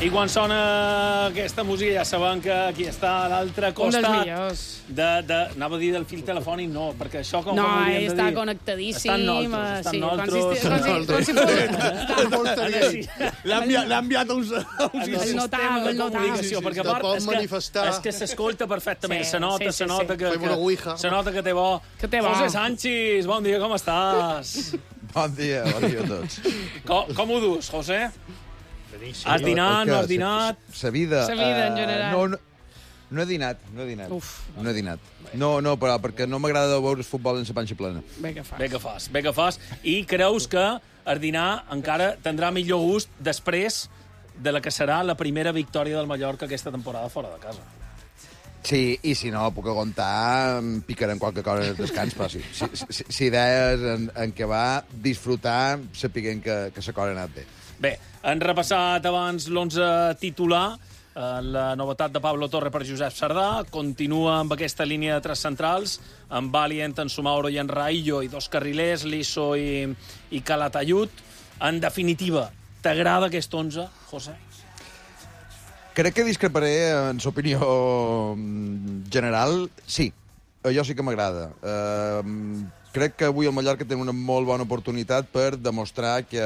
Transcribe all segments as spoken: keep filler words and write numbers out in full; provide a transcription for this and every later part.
I quan sona aquesta música ja sabem que aquí està a l'altre costat. Un dels millors. De, de, anava a dir del fil telefònic, no, perquè això com, no, com hauríem de dir? No, està connectadíssim. Estan nosaltres, estan sí, nosaltres. Com si fos... L'ha enviat uns... El notable, el notable. Perquè a part és que, és que s'escolta perfectament, se nota, se nota que, se nota que té bo. Que té bo. José Sánchez, bon dia, com estàs? Bon dia, bon dia a tots. Com, com ho dus, José? Has dinat, no has dinat? Sa vida... Sa vida, en general. No, no, no he dinat, no he dinat. Uf. No he dinat. No, no, però perquè no m'agrada veure el futbol en sa panxa plena. Bé que fas. Bé que fas, bé que fas. I creus que el dinar encara tindrà millor gust després de la que serà la primera victòria del Mallorca aquesta temporada fora de casa? Sí, i si no, puc aguantar, em picarem qualque cosa de descans, però sí. Si, si, si idees en, en què va disfrutar, sapiguem que, que la cosa ha anat bé. Bé, han repassat abans l'onze titular, eh, la novetat de Pablo Torre per Josep Sardà, continua amb aquesta línia de tres centrals, amb Valient, en Sumaoro i en Raillo, i dos carrilers, Liso i, i Calatayud. En definitiva, t'agrada aquest onze, José? Crec que discreparé en l'opinió general. Sí, jo sí que m'agrada. Uh, crec que avui el Mallorca té una molt bona oportunitat per demostrar que,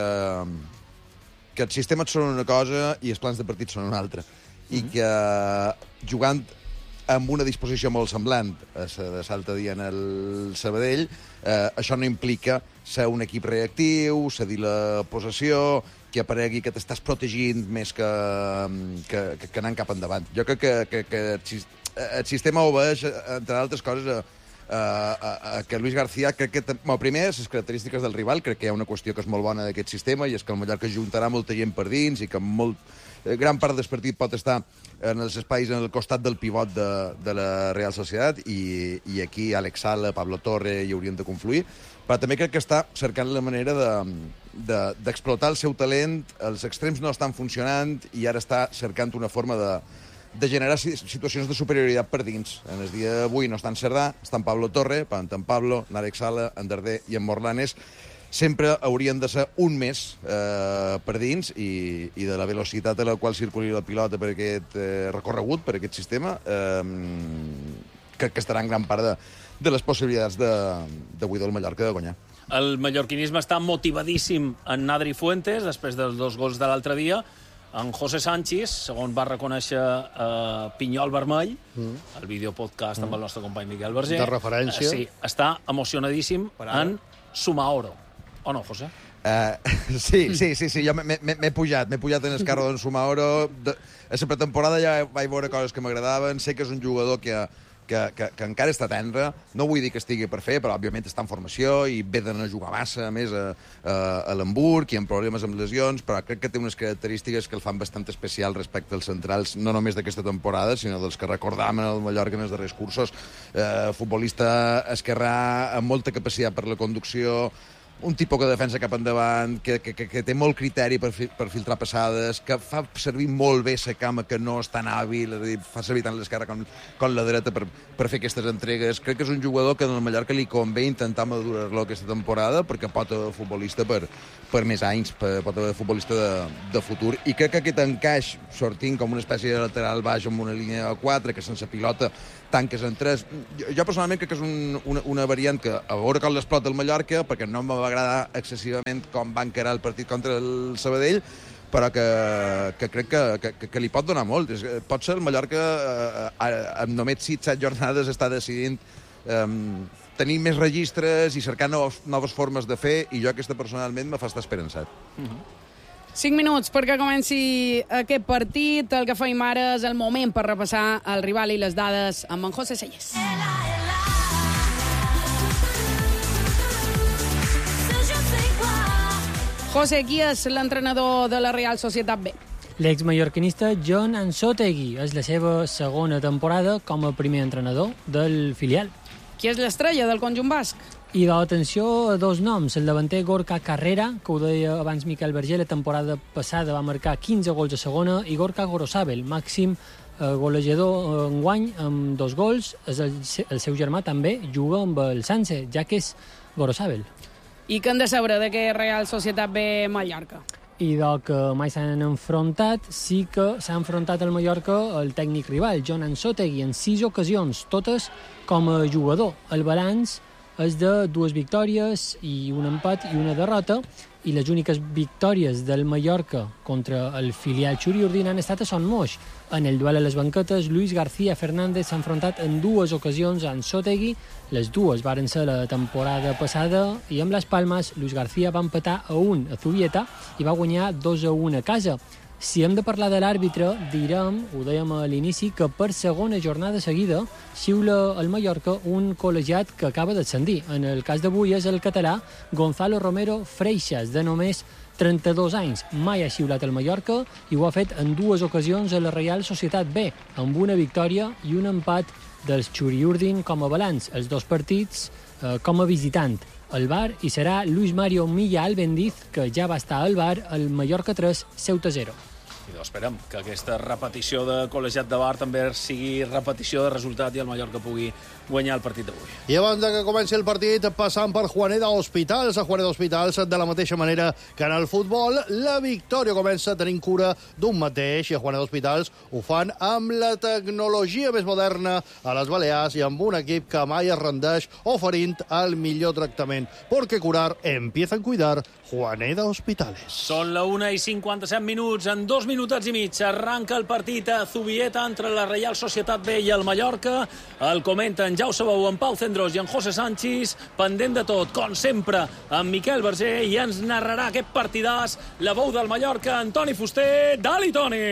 que els sistemes són una cosa i els plans de partit són una altra. Mm-hmm. I que jugant amb una disposició molt semblant a la de l'altre dia en el Sabadell, eh, això no implica ser un equip reactiu, cedir la possessió, que aparegui que t'estàs protegint més que, que, que, que anant cap endavant. Jo crec que, que, que el sistema obeix, entre altres coses, a, a, a que Luis García... Crec que, bueno, primer, les característiques del rival, crec que hi ha una qüestió que és molt bona d'aquest sistema, i és que el Mallorca juntarà molta gent per dins i que molt, gran part del partit pot estar en els espais, en el costat del pivot de, de la Real Sociedad, i, i aquí Alex Sala, Pablo Torre hi haurien de confluir, però també crec que està cercant la manera de, de, d'explotar el seu talent. Els extrems no estan funcionant i ara està cercant una forma de, de generar situacions de superioritat per dins. En el dia d'avui no està en Cerdà, està en Pablo Torre, en Pablo, en Alex Sala, en Darder i en Morlanes. Sempre haurien de ser un més eh, per dins, i, i de la velocitat a la qual circuli la pilota per aquest eh, recorregut, per aquest sistema, eh, crec que estarà en gran part de, de les possibilitats d'avui del Mallorca de guanyar. El mallorquinisme està motivadíssim en Nadri Fuentes, després dels dos gols de l'altre dia. En José Sánchez, segons va reconèixer eh, Pinyol Vermell, mm. el videopodcast mm. amb el nostre company Miquel Berger, de referència. Eh, sí, està emocionadíssim en Sumaoro. O no, José? Uh, sí, sí, sí, sí, jo m'he pujat, m'he pujat en el carro d'en Sumaoro. De, a la pretemporada ja vaig veure coses que m'agradaven. Sé que és un jugador que, que, que, que encara està tendre. No vull dir que estigui per fer, però òbviament està en formació i ve d'anar a jugar massa, a més, a, a, a l'Hamburg, i amb problemes amb lesions, però crec que té unes característiques que el fan bastant especial respecte als centrals, no només d'aquesta temporada, sinó dels que recordàvem el Mallorca en els darrers cursos. Eh, futbolista esquerrà amb molta capacitat per la conducció, un tipus que defensa cap endavant, que, que, que té molt criteri per, fi, per filtrar passades, que fa servir molt bé la cama, que no és tan hàbil, és a dir, fa servir tant l'esquerra com, com la dreta per, per fer aquestes entregues. Crec que és un jugador que al Mallorca li convé intentar madurar-lo aquesta temporada, perquè pot haver futbolista per, per més anys, per, pot haver futbolista de, de futur. I crec que aquest encaix, sortint com una espècie de lateral baix amb una línia de quatre, que sense pilota tanques en tres. Jo, jo personalment crec que és un, una, una variant que a veure com l'explota el Mallorca, perquè no em va agradar excessivament com va encarar el partit contra el Sabadell, però que, que crec que, que, que li pot donar molt. Pot ser el Mallorca, eh, amb només sis set jornades, està decidint eh, tenir més registres i cercar noves, noves formes de fer, i jo aquesta personalment me fa estar esperançat. Mm-hmm. Cinc minuts perquè comenci aquest partit. El que feim ara és el moment per repassar el rival i les dades amb en José Sellés. José, qui és l'entrenador de la Real Societat B? L'ex-mallorquinista John Anzotegui. És la seva segona temporada com a primer entrenador del filial. Qui és l'estrella del conjunt basc? I d'atenció a dos noms. El davanter Gorka Carrera, que ho deia abans Miquel Berger, la temporada passada va marcar quinze gols a segona, i Gorka Gorosabel, màxim eh, golejador enguany amb dos gols. És el, el seu germà també juga amb el Sanse, ja que és Gorosabel. I què hem de saber d'aquest Real Societat B Mallorca? i del que mai s'han enfrontat, sí que s'ha enfrontat al Mallorca el tècnic rival, Jon Ansotegui, en sis ocasions, totes com a jugador. El balanç és de dues victòries i un empat i una derrota, i les úniques victòries del Mallorca contra el filial xuriurdin han estat a Son Moix. En el duel a les banquetes, Luis García Fernández s'ha enfrontat en dues ocasions a Ansotegui. Les dues varen ser la temporada passada i amb les Palmes Luis García va empatar a un a Zubieta i va guanyar dos a un a casa. Si hem de parlar de l'àrbitre, direm, ho dèiem a l'inici, que per segona jornada seguida xiula al Mallorca un col·legiat que acaba d'ascendir. En el cas d'avui és el català Gonzalo Romero Freixas, de només trenta-dos anys. Mai ha xiulat al Mallorca i ho ha fet en dues ocasions a la Reial Societat B, amb una victòria i un empat dels xuriurdin com a balanç. Els dos partits eh, com a visitant. El bar hi serà Luis Mario Milla Albendiz, que ja va estar al bar al Mallorca tres, Ceuta zero. I doncs esperem que aquesta repetició de col·legiat de bar també sigui repetició de resultat i el Mallorca pugui guanyar el partit d'avui. I abans de que comenci el partit, passant per Juaneda Hospitals, a Juaneda Hospitals, de la mateixa manera que en el futbol, la victòria comença tenint cura d'un mateix, i a Juaneda Hospitals ho fan amb la tecnologia més moderna a les Balears i amb un equip que mai es rendeix oferint el millor tractament. Perquè curar empieza a cuidar. Juaneda Hospitales. Són la una i cinquanta-set minuts, en dos minutets i mig arranca el partit a Zubieta entre la Reial Societat B i el Mallorca. El comenten ja ho sabeu, en Pau Cendrós i en José Sánchez, pendent de tot, com sempre, en Miquel Verger, i ens narrarà aquest partidàs la veu del Mallorca, Antoni Fuster. Dali, Toni!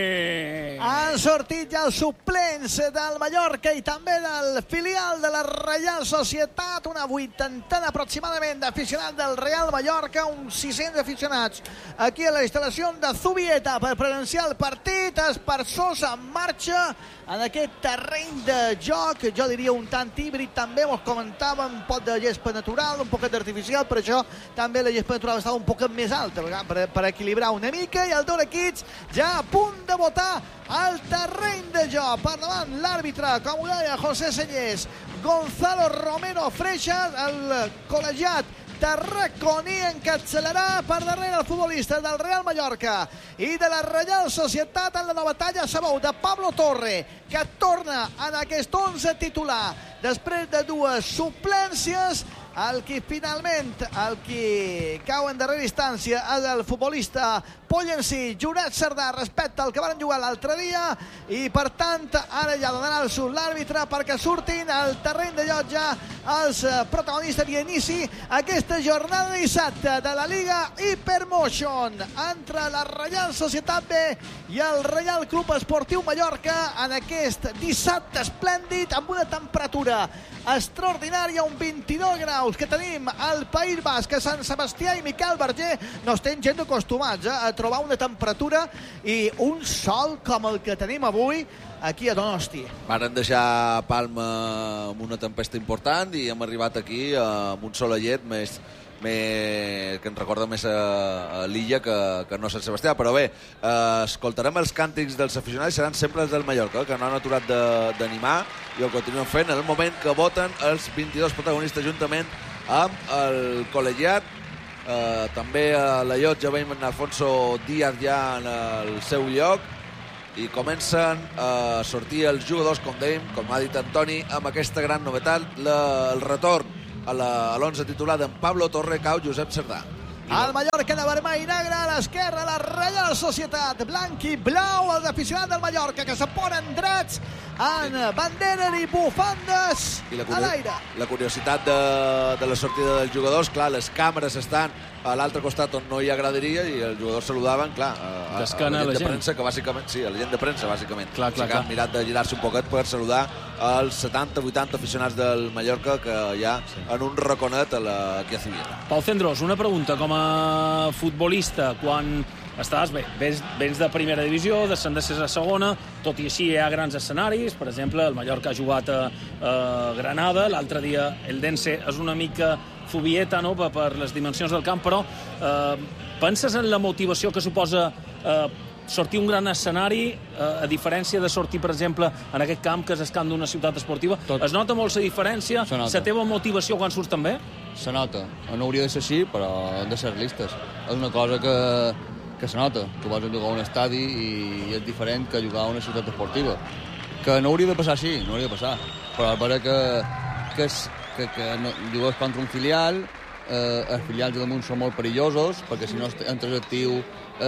Han sortit ja els suplents del Mallorca i també del filial de la Reial Societat, una vuitantena aproximadament d'aficionats del Real Mallorca, uns sis-cents aficionats aquí a la instal·lació de Zubieta per presenciar el partit. Espersors en marxa en aquest terreny de joc, jo diria un tant híbrid també, mos comentàvem, un poc de gespa natural, un poquet artificial, per això també la gespa natural estava un poquet més alta per, per equilibrar una mica, i els dos equips ja a punt de votar al terreny de joc. Per davant l'àrbitre, com ho deia José Sellés, Gonzalo Romero Freixas, el col·legiat Tarraconi encapçalarà per darrere el futbolista del Real Mallorca i de la Reial Societat en la nova talla, sabeu, de Pablo Torre, que torna en aquest onze titular després de dues suplències. El qui finalment, el qui cau en darrera instància és el futbolista pollencí Jurat Cerdà respecte al que van jugar l'altre dia, i per tant ara ja donarà el surt l'àrbitre perquè surtin al terreny de joc ja els protagonistes i inici aquesta jornada de dissabte de la Liga Hypermotion entre la Reial Societat B i el Reial Club Esportiu Mallorca en aquest dissabte esplèndid amb una temperatura extraordinària, un vint-i-dos graus que tenim al País Basc, a Sant Sebastià, i Miquel Verger no estem gent acostumats eh, a trobar una temperatura i un sol com el que tenim avui aquí a Donosti. Varen deixar Palma amb una tempesta important i hem arribat aquí amb un soleillet més, més, que ens recorda més a, a l'illa que, que no a Sant Sebastià. Però bé, eh, escoltarem els càntics dels aficionats, seran sempre els del Mallorca, que no han aturat d'animar i ho continuen fent en el moment que voten els vint-i-dos protagonistes juntament amb el col·legiat. Eh, també a la llotja veiem en Alfonso Díaz ja en el seu lloc, i comencen a sortir els jugadors, com dèiem, com ha dit Antoni, amb aquesta gran novetat, la, el retorn a l'onze titular d'en Pablo Torre, cau Josep Cerdà. El Mallorca de vermell i negre, a l'esquerra la Reial Societat, blanc i blau, els aficionats del Mallorca que se ponen drets en banderes i bufandes I la a l'aire. La curiositat de, de la sortida dels jugadors, clar, les càmeres estan a l'altre costat on no hi ha graderia i els jugadors saludaven, clar, a, a, a la gent la de gent. premsa, que bàsicament, sí, a la gent de premsa, bàsicament. Clar, clar, o sigui, clar. han mirat de girar-se un poquet per saludar els setanta vuitanta aficionats del Mallorca que hi ha sí. en un raconet a la, aquí a Zubieta. Pau Cendrós, una pregunta. Com a futbolista, quan estàs bé, vens, vens de primera divisió, descendessis a segona, tot i així hi ha grans escenaris, per exemple, el Mallorca ha jugat a, a Granada, l'altre dia el Dense és una mica Zubieta, no?, per, per les dimensions del camp, però eh, penses en la motivació que suposa eh, sortir un gran escenari, eh, a diferència de sortir, per exemple, en aquest camp, que és el camp d'una ciutat esportiva? Tot. Es nota molt la diferència? La teva motivació quan surts també? Se nota. No hauria de ser així, però hem de ser realistes. És una cosa que, que se nota. Tu vas a jugar a un estadi i és diferent que jugar a una ciutat esportiva. Que no hauria de passar així, no hauria de passar. Però és vera que, que, és, que, que no, jugues contra un filial, eh, els filials de damunt són molt perillosos, perquè si no entres actiu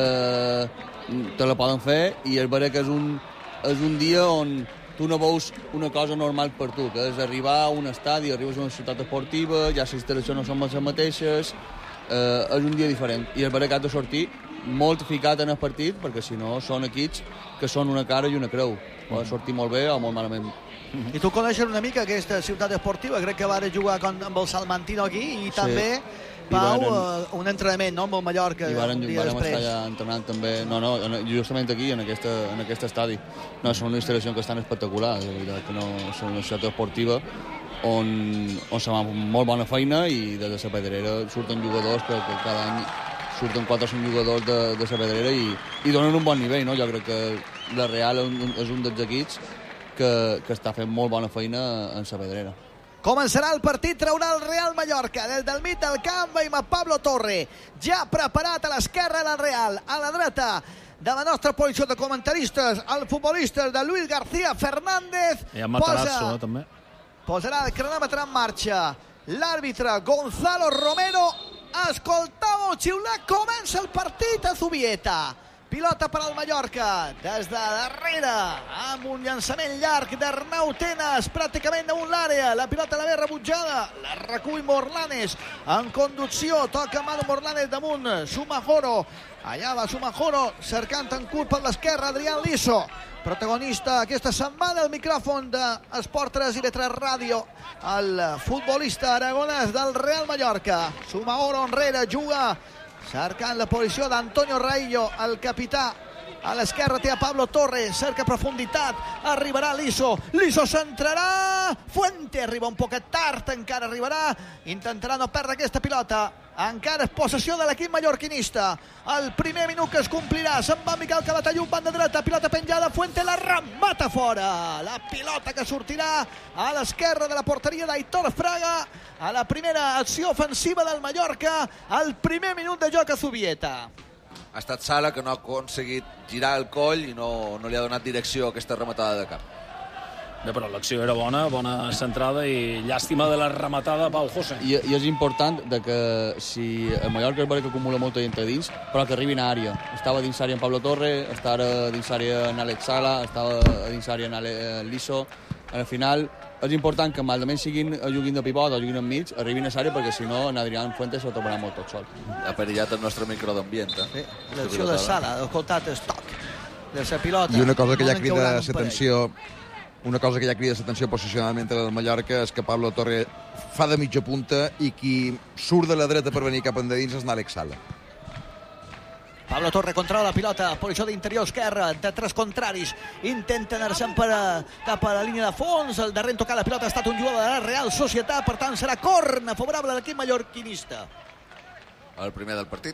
eh, te la poden fer, i és vera que és un, és un dia on tu no veus una cosa normal per tu, que és arribar a un estadi, arribes a una ciutat esportiva, ja les instal·lacions no són les mateixes, eh, és un dia diferent. I és vera que has de sortir molt ficat en el partit, perquè si no són equips que són una cara i una creu. Pot sortir molt bé o molt malament. I tu coneixes una mica aquesta ciutat esportiva, crec que vas jugar con, amb el Salmantino aquí, i sí. també, Pau, varen, uh, un entrenament, no?, amb el Mallorca, I varen, un dia varen després. estar allà entrenant també, no, no, justament aquí, en, aquesta, en aquest estadi. No, són una instal·lació que estan espectacular, de veritat, que no són una ciutat esportiva on, on se fa molt bona feina, i des de la Pedrera surten jugadors que, que cada any surten quatre o cinc jugadors de, de la Pedrera i, i donen un bon nivell, no? Jo crec que la Real és un dels equips que, que està fent molt bona feina en la Pedrera. Començarà el partit, traurà el Real Mallorca des del mig del camp, veiem a Pablo Torre ja preparat a l'esquerra del Real, a la dreta de la nostra posició de comentaristes, el futbolista de Luis García Fernández. I amb Matarazzo, eh, també. Posarà el cronòmetre en marxa l'àrbitre Gonzalo Romero. Escoltàveu xiular, comença el partit a Zubieta. Pilota per al Mallorca, des de darrere, amb un llançament llarg d'Arnau Tenas, pràcticament damunt l'àrea. La pilota la ve rebutjada, la recull Morlanes, en conducció, toca Manu Morlanes damunt, Sumajoro. Allà va Sumajoro, cercant en curt per l'esquerra, Adrián Liso. Protagonista aquesta setmana, el micròfon d'Esport tres i B tres Ràdio, el futbolista aragonès del Real Mallorca. Sumajoro enrere, juga cercant la posició d'Antonio Raillo, el capità. A l'esquerra té a Pablo Torre, cerca profunditat, arribarà Liso, Liso centrarà, Fuente arriba un poquet tard, encara arribarà, intentarà no perdre aquesta pilota, encara és possessió de l'equip mallorquinista. El primer minut que es complirà, se'n va Miquel Calatayud, banda dreta, pilota penjada, Fuente la remata fora, la pilota que sortirà a l'esquerra de la porteria d'Aitor Fraga, a la primera acció ofensiva del Mallorca, al primer minut de joc a Zubieta. Ha estat Sala que no ha aconseguit girar el coll i no, no li ha donat direcció a aquesta rematada de cap. Bé, però l'acció era bona, bona centrada, i llàstima de la rematada Pau José. I, i és important de que si el Mallorca és vera que acumula molta gent a dins, però que arribin a àrea. Estava dins àrea en Pablo Torre, estava dins àrea en Alex Sala, estava dins àrea en Ale, Liso. Al final és important que malament siguin, juguin de pivot o juguin enmig, arribin a l'àrea, perquè si no en Adrián Fuentes s'ho trobarà molt tot sol. Ha perillat el nostre micro d'ambient. Eh? Sí, l'acció de Sala, el escoltat és toc de la pilota. I una cosa que ja crida l'atenció, una cosa que ja crida l'atenció posicionalment del Mallorca és que Pablo Torre fa de mitja punta i qui surt de la dreta per venir cap endins és Alex Sala. Pablo Torre controla la pilota, posició d'interior esquerra, de tres contraris, intenta anar-se'n cap a la línia de fons, el darrer en tocar la pilota ha estat un jugador de la Real Societat, per tant serà corna favorable a l'equip mallorquinista. El primer del partit.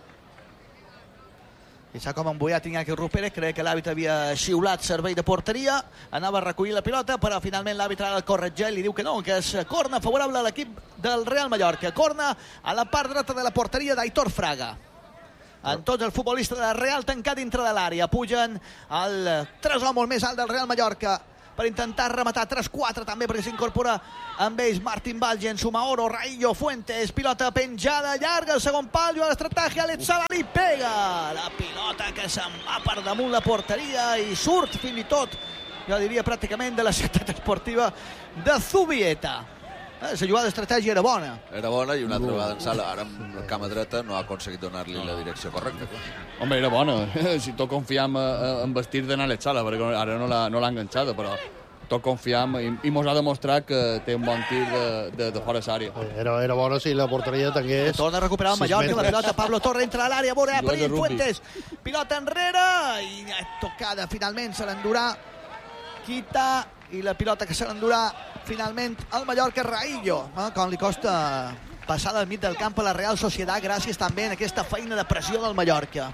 I s'ha com embullat Iñaki Rupérez, crec que l'àrbitre havia xiulat servei de porteria, anava a recollir la pilota, però finalment l'àrbitre el corregeix i li diu que no, que és corna favorable a l'equip del Real Mallorca. Corna a la part dreta de la porteria d'Aitor Fraga. En tots el futbolista de la Real tancat dintre de l'àrea. Pugen el tres homes més alt del Real Mallorca per intentar rematar tres quatre també, perquè s'incorpora amb ells Martín Valgen, Sumahoro, Raillo, Fuentes, pilota penjada llarga, el segon pal, Joan Estrataje, Alex Sala li pega la pilota que se'n va per damunt la porteria i surt fins i tot, jo diria pràcticament, de la ciutat esportiva de Zubieta. La jugada d'estratègia era bona. Era bona, i una altra vegada en Sala, ara amb la cama dreta, no ha aconseguit donar-li la direcció correcta. Home, era bona. Si tot confiem en vestir de Alex Sala, perquè ara no l'ha no enganxada, però tot confiem i, i mos ha demostrat que té un bon tir de, de, de fora d'àrea. Era, era bona si la porteria tingués... Torna a recuperar el Mallorca, la pilota, Pablo Torre entra a l'àrea, veurà, Perín Fuentes, pilota enrere, i tocada, finalment se l'endurà Quita, i la pilota que se l'endurà finalment el Mallorca, Raillo, eh, com li costa passar del mig del camp a la Real Societat, gràcies també a aquesta feina de pressió del Mallorca.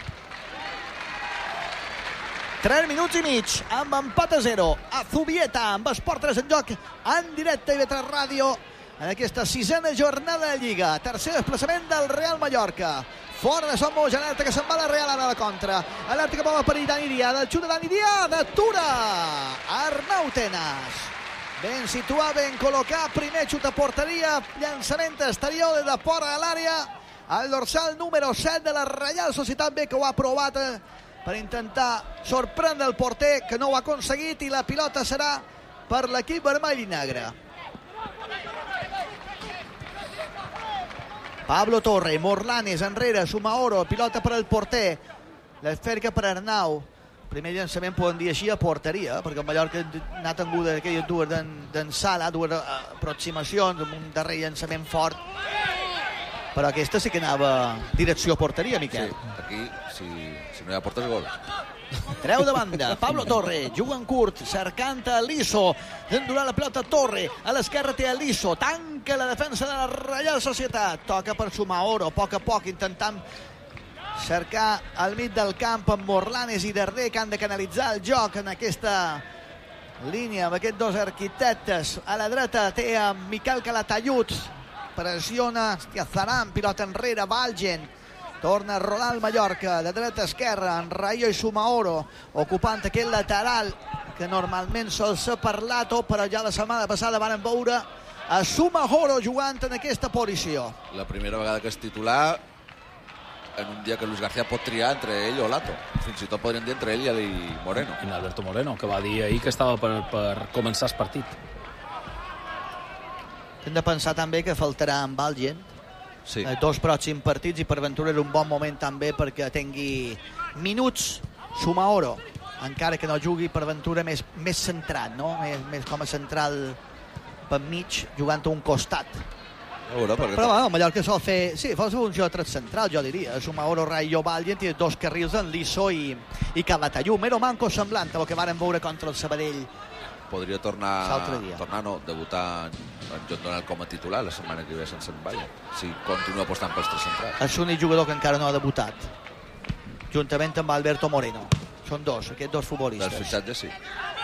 tres minuts i mig, amb empat a zero a Zubieta, amb Esport tres en joc en directe i B tres Ràdio en aquesta sisena jornada de Lliga. Tercer desplaçament del Real Mallorca. fora de Son Moix, alerta que se'n va la Real ara a la contra, alerta que va per Dani Díaz, el xut de Dani Díaz, atura Arnau Tenas, ben situat, ben col·locat, primer xut a porteria, llançament exterior des de fora de l'àrea, el dorsal número set de la Reial Societat B, que ho ha provat eh, per intentar sorprendre el porter, que no ho ha aconseguit, i la pilota serà per l'equip vermell i negre. Pablo Torre, Morlanes enrere, Sumaoro, pilota per al porter, l'esfèrica per Arnau. Primer llançament, podem dir així, a porteria, perquè el Mallorca n'ha tingut aquelles dues d'ensala, dues aproximacions, amb un darrer llançament fort, però aquesta sí que anava direcció a porteria, Miquel. Sí, aquí, si, si no hi ha portes, gol. Treu de banda, Pablo Torre, juga en curt, cercant a Liso, d'endurar la pilota Torre, a l'esquerra té a Liso, tanca la defensa de la Reial Societat, toca per Sumaoro, a poc a poc, intentant cercar al mig del camp amb Morlanes i Darder, que han de canalitzar el joc en aquesta línia, amb aquests dos arquitectes. A la dreta té a Miquel Calatayud, pressiona, hòstia, Zaran, pilota enrere, Valgen, torna a rolar el Mallorca, de dreta a esquerra, en Rayo i Sumaoro, ocupant aquest lateral, que normalment sol ser per Lato, però ja la setmana passada van veure a Sumaoro jugant en aquesta posició. La primera vegada que és titular, en un dia que Luis García pot triar entre ell o Lato. Fins i tot podrien dir entre ell i Moreno. I Alberto Moreno, que va dir ahir que estava per, per començar el partit. Hem de pensar també que faltarà en Valgen, sí. eh, dos pròxims partits, i per Ventura era un bon moment també perquè tingui minuts Sumaoro, encara que no jugui per Ventura més, més centrat, no? més, més com a central per mig, jugant a un costat. Veure, perquè... Però bueno, el Mallorca sol fer, sí, fa la funció de tret central, jo diria. Sumaoro, Rayo, Valgen, té dos carrils en Liso i, i Calatayud. Mero manco semblant el que varen veure contra el Sabadell. Podria tornar, tornar no, debutar en, en John Donald com a titular la setmana que ve sense en Valle, si continua apostant pels tres centrals. És l'únic jugador que encara no ha debutat, juntament amb Alberto Moreno. Són dos, aquests dos futbolistes. Del fitxatge, sí.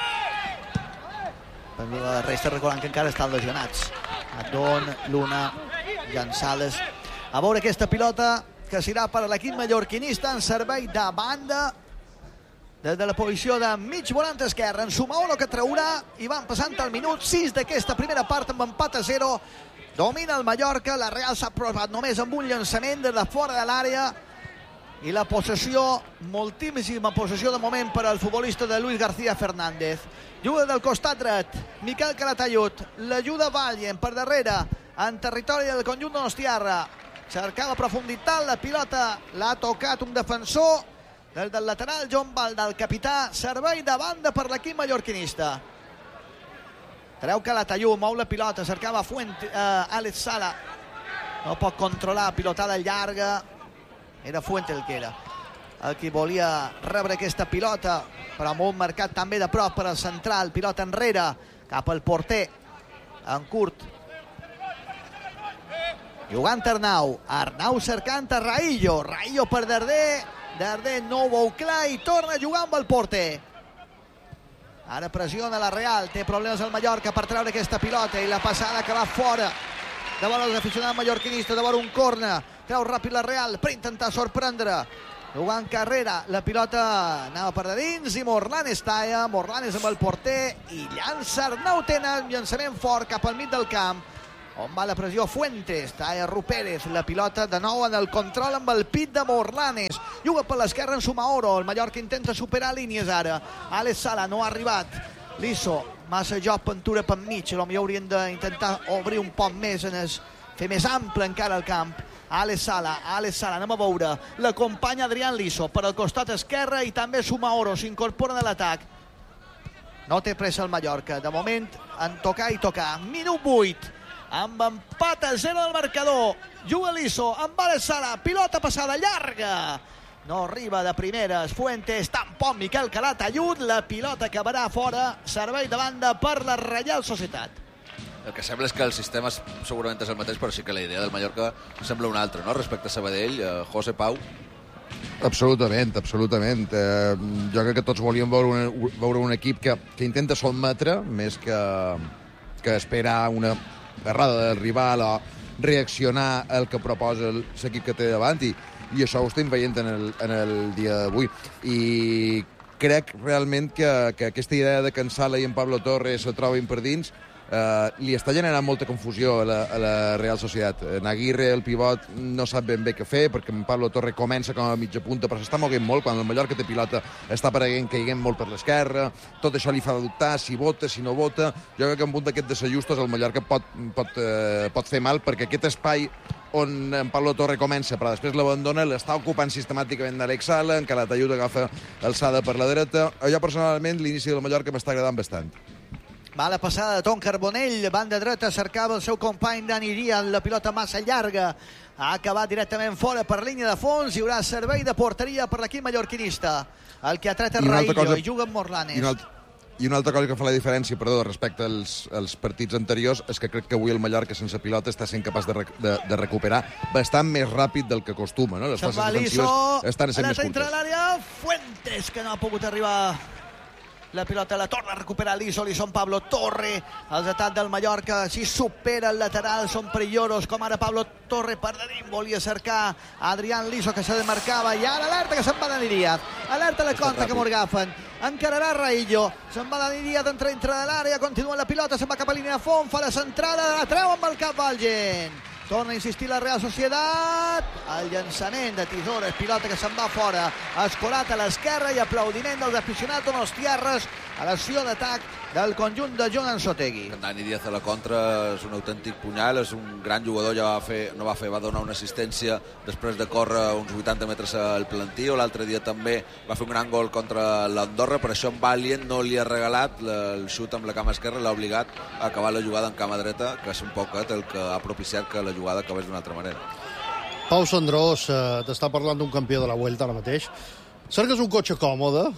La resta recordant que encara estan lesionats. Adon, Luna, Llansales. A veure aquesta pilota que serà per a l'equip mallorquinista en servei de banda, des de la posició de mig volant esquerra, en Sumaoro, que traurà, i van passant el minut sis d'aquesta primera part amb empat a zero. Domina el Mallorca, la Real s'ha provat només amb un llançament des de fora de l'àrea, i la possessió, moltíssima possessió de moment per al futbolista de Luis García Fernández. Juga del costat dret, Miquel Calatayud, l'ajuda Vallen per darrere, en territori del conjunt donostiarra. Cercava profunditat, la pilota l'ha tocat un defensor, des del lateral John Balda, el capità, servei de banda per l'equip mallorquinista. Treu Calatayud, mou la pilota, cercava Fuente, eh, Àlex Sala, no pot controlar, pilotada llarga, era Fuente el que era el qui volia rebre aquesta pilota, però molt marcat també de prop per al central, pilota enrere cap al porter en curt, jugant Arnau, Arnau cercant a Raillo, Raillo per Darder, Darder no ho veu clar i torna a jugar amb el porter. Ara pressiona la Real, té problemes al Mallorca per treure aquesta pilota, i la passada que va fora de vora els aficionats mallorquinistes, de vora un corna, treu ràpid la Real per intentar sorprendre, jugant carrera, la pilota anava per de dins i Morlanes talla, Morlanes amb el porter i llança Arnau Tenas, llançament fort cap al mig del camp, on va la pressió Fuentes, talla Rupérez, la pilota de nou en el control amb el pit de Morlanes, juga per l'esquerra en Sumaoro, el Mallorca intenta superar línies ara, Àlex Sala no ha arribat, Liso, massa joc, pintura per mig, potser haurien d'intentar obrir un poc més, en es, fer més ample encara el camp. Àlex Sala, Àlex Sala, anem a veure, l'acompanya Adrián Liso per al costat esquerre i també Sumaoro s'incorpora a l'atac. No té pressa el Mallorca, de moment en tocar i tocar. Minut vuit, amb empat a zero del marcador, juga Liso amb Àlex Sala, pilota passada llarga, no arriba de primeres Fuentes, tampoc Miquel Calatayud, la pilota acabarà fora, servei de banda per la Reial Societat. El que sembla és que el sistema segurament és el mateix, però sí que la idea del Mallorca sembla una altra, no? Respecte a Sabadell, eh, José Pau. Absolutament, absolutament. Eh, jo crec que tots volíem veure un, veure un equip que, que intenta sotmetre més que, que esperar una errada del rival o reaccionar al que proposa l'equip que té davant, i, i això ho estem veient en el, en el dia d'avui. I crec realment que, que aquesta idea de que en Sala i en Pablo Torre se trobin per dins Uh, li està generant molta confusió a la, a la Real Sociedad. En Aguirre, el pivot, no sap ben bé què fer, perquè en Pablo Torre comença com a mitja punta, però s'està moguent molt. Quan el Mallorca té pilota està apareguent, caiguent molt per l'esquerra. Tot això li fa dubtar si vota, si no vota. Jo crec que en punt d'aquest desajustos el Mallorca pot, pot, uh, pot fer mal, perquè aquest espai on en Pablo Torre comença, però després l'abandona, l'està ocupant sistemàticament d'Alex Sala, en què la Talluda agafa alçada per la dreta. Jo, personalment, l'inici del Mallorca m'està agradant bastant. Mala passada de Tom Carbonell, banda dreta, cercava el seu company Dani Díaz, la pilota massa llarga, ha acabat directament fora per línia de fons, hi haurà servei de porteria per l'equip mallorquinista. El que ha tret és Raillo cosa... i juga amb Morlanes. I una, altra, I una altra cosa que fa la diferència, perdó, respecte als, als partits anteriors, és que crec que avui el Mallorca sense pilota està sent capaç de, de, de recuperar bastant més ràpid del que acostuma, no? Les fases defensives estan sent més curtes. L'àrea, Fuentes, que no ha pogut arribar. La pilota la torna a recuperar l'Iso, li són Pablo Torre, els atacs del Mallorca, si supera el lateral, són perillosos, com ara Pablo Torre per Darín, volia cercar Adrián Liso, que se demarcava, i ara alerta que se'n va Dani Díaz, alerta la contra que m'ho agafen, encararà Raillo, se'n va Dani Díaz, entra dintre de l'àrea, continua la pilota, se'n va cap a línia de fons, fa la centrada, la treu amb el cap Valgen. Torna a insistir la Real Sociedad. El llançament de Tisores, pilota que se'n va fora. Escolat a l'esquerra i aplaudiment dels aficionats d'Unos Tierres a l'acció d'atac del conjunt de Joan Ansotegui. Dani Díaz a la contra és un autèntic punyal, és un gran jugador, ja va fer, no va fer, va donar una assistència després de córrer uns vuitanta metres al plantío. L'altre dia també va fer un gran gol contra l'Andorra, per això en Valient no li ha regalat el xut amb la cama esquerra, l'ha obligat a acabar la jugada en cama dreta, que és un poquet el que ha propiciat que la jugada acabés d'una altra manera. Pau Sandrós, eh, t'està parlant d'un campió de la Vuelta ara mateix. Cerques un cotxe còmode,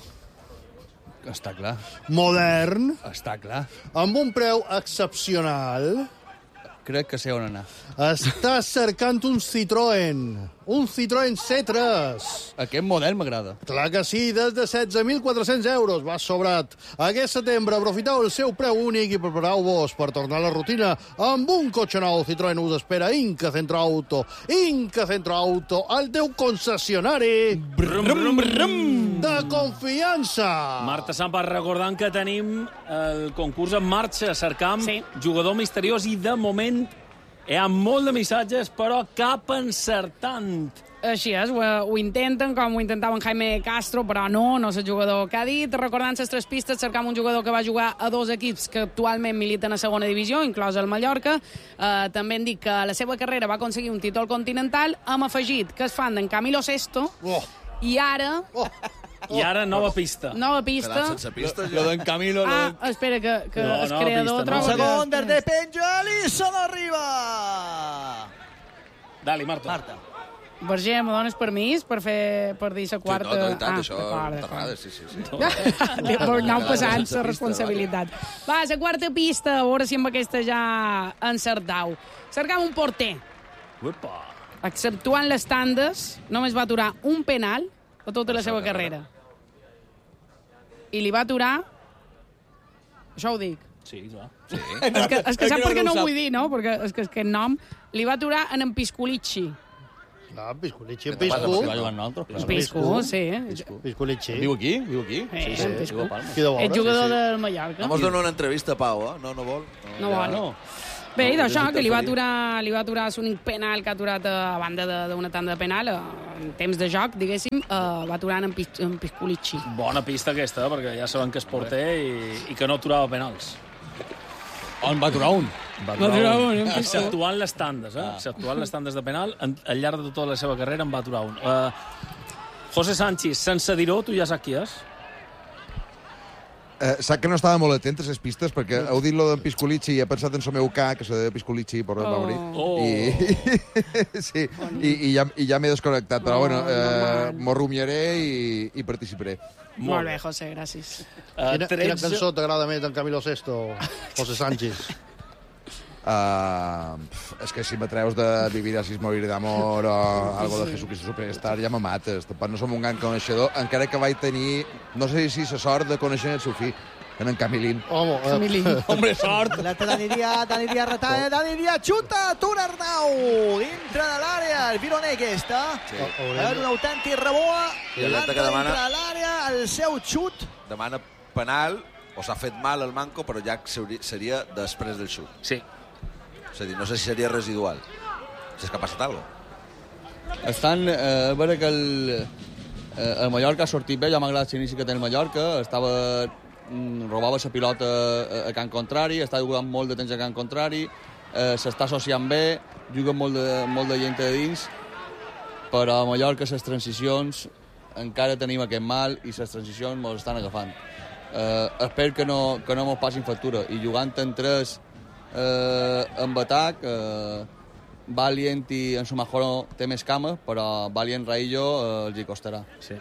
Està clar. modern, Està clar. amb un preu excepcional. Crec que sé on anar. Estàs cercant un Citroën, un Citroën C tres. Aquest model m'agrada. Clar que sí, des de setze mil quatre-cents euros, va sobrat. Aquest setembre aprofiteu el seu preu únic i prepareu-vos per tornar a la rutina amb un cotxe nou. Citroën us espera Inca Centro Auto. Inca Centro Auto, el teu concessionari Brum, brum, brum. de confiança. Marta Sampa, recordant que tenim el concurs en marxa, cercam Sí. jugador misteriós, i de moment hi ha molt de missatges, però cap encertant. Així és, ho, ho intenten, com ho intentava en Jaime Castro, però no, no és el jugador que ha dit. Recordant les tres pistes, cercam un jugador que va jugar a dos equips que actualment militen a segona divisió, inclòs el Mallorca. Eh, també hem dit que a la seva carrera va aconseguir un títol continental. Hem afegit que és fan d'en Camilo Sesto, Oh, i ara, oh. I ara nova pista. nova Quedat pista. sense pistes, Lo ja. d'en Camilo... lo Ah, d'en- espera, que, que No, el no, creador pista, no. troba que... Segon de penja, l'Iso no arriba. Dali, Marta. Marta. Verger, me dones permís per fer per dir la Sí, quarta? no, no, i tant, Ah, això, d'acord, enterrades, sí, sí, sí. Li anau passant sense la pista, responsabilitat. Va, la quarta pista, a veure si amb aquesta ja encertau. Cercam un porter. Uepa. Exceptuant les tandes, només va aturar un penal a tota la seva carrera. I li va aturar... Això ho dic. Sí, clar. Sí. És que, és que sap no per què ho no ho sap. vull dir, no? Perquè és que aquest nom li va aturar en en Pisculici. Ah, Pisculici, Què te passa, Piscu. Que va jugar nosaltres. Claro. Piscu, sí. Pisculici. Viu aquí? Viu aquí? Sí, sí, Piscu. viu a Palma. Qui de veure? És jugador Sí, sí. del Mallorca. No mos dona una entrevista, Pau, eh? No, no vol. No ja vol. No. Bé, i No, d'això, no que li va interferir. aturar, li va aturar l'únic penal que ha aturat a banda de- d'una tanda de penal, eh, en temps de joc, diguéssim, eh, va aturar en, Pis, en Pisculici. Bona pista aquesta, perquè ja saben que és porter i, i que no aturava penals. On va aturar un? Va aturar un, un pisco. Exceptuant les tandes, eh? Exceptuant les tandes de penal, en, al llarg de tota la seva carrera en va aturar un. Uh, José Sánchez, sense dir-ho, tu ja saps qui és? Eh, sap que no estava molt atent a les pistes, perquè heu dit lo d'en Pisculici i he pensat en el meu ca, que se deia Pisculici, per Oh. morir. Oh. I, sí, i, i ja, i ja m'he desconnectat, però Oh, bueno, eh, normal. m'ho rumiaré i, i participaré. Molt bé, José, gràcies. Uh, Quina, quina cançó t'agrada més d'en Camilo Sesto, José Sánchez? Uh, és que si me treus de Vivir así es morir d'amor o algo de Jesucristo Superstar ja me mates. Tampoc no som un gran coneixedor, encara que vaig tenir, no sé si la sort de conèixer el seu fill, en en Camilín. Home, eh, Hombre, sort! La té Dani Díaz, Dani Díaz retalla, Dani Díaz xuta, Tur Arnau, dintre de l'àrea, el Vironé aquesta. Sí. És un autèntic reboa, I alerta que demana- dintre de l'àrea, el seu xut. Demana penal, o s'ha fet mal el manco, però ja seria després del xut. Sí. És a dir, no sé si seria residual. Si és que ha passat alguna cosa. Estan, eh, a veure que el, eh, el Mallorca ha sortit bé, ja m'ha agradat l'inici que té el Mallorca, estava, mm, robava la pilota a, a camp contrari, està jugant molt de temps a camp contrari, eh, s'està associant bé, juga molt de, molt de gent de dins, però a Mallorca les transicions encara tenim aquest mal i les transicions mos estan agafant. Eh, espero que no, que no mos passin factura, i jugant en tres eh, amb atac, eh, Valiant i en Sumajoro té més cames, però Valiant Raillo eh, els hi costarà. Sí.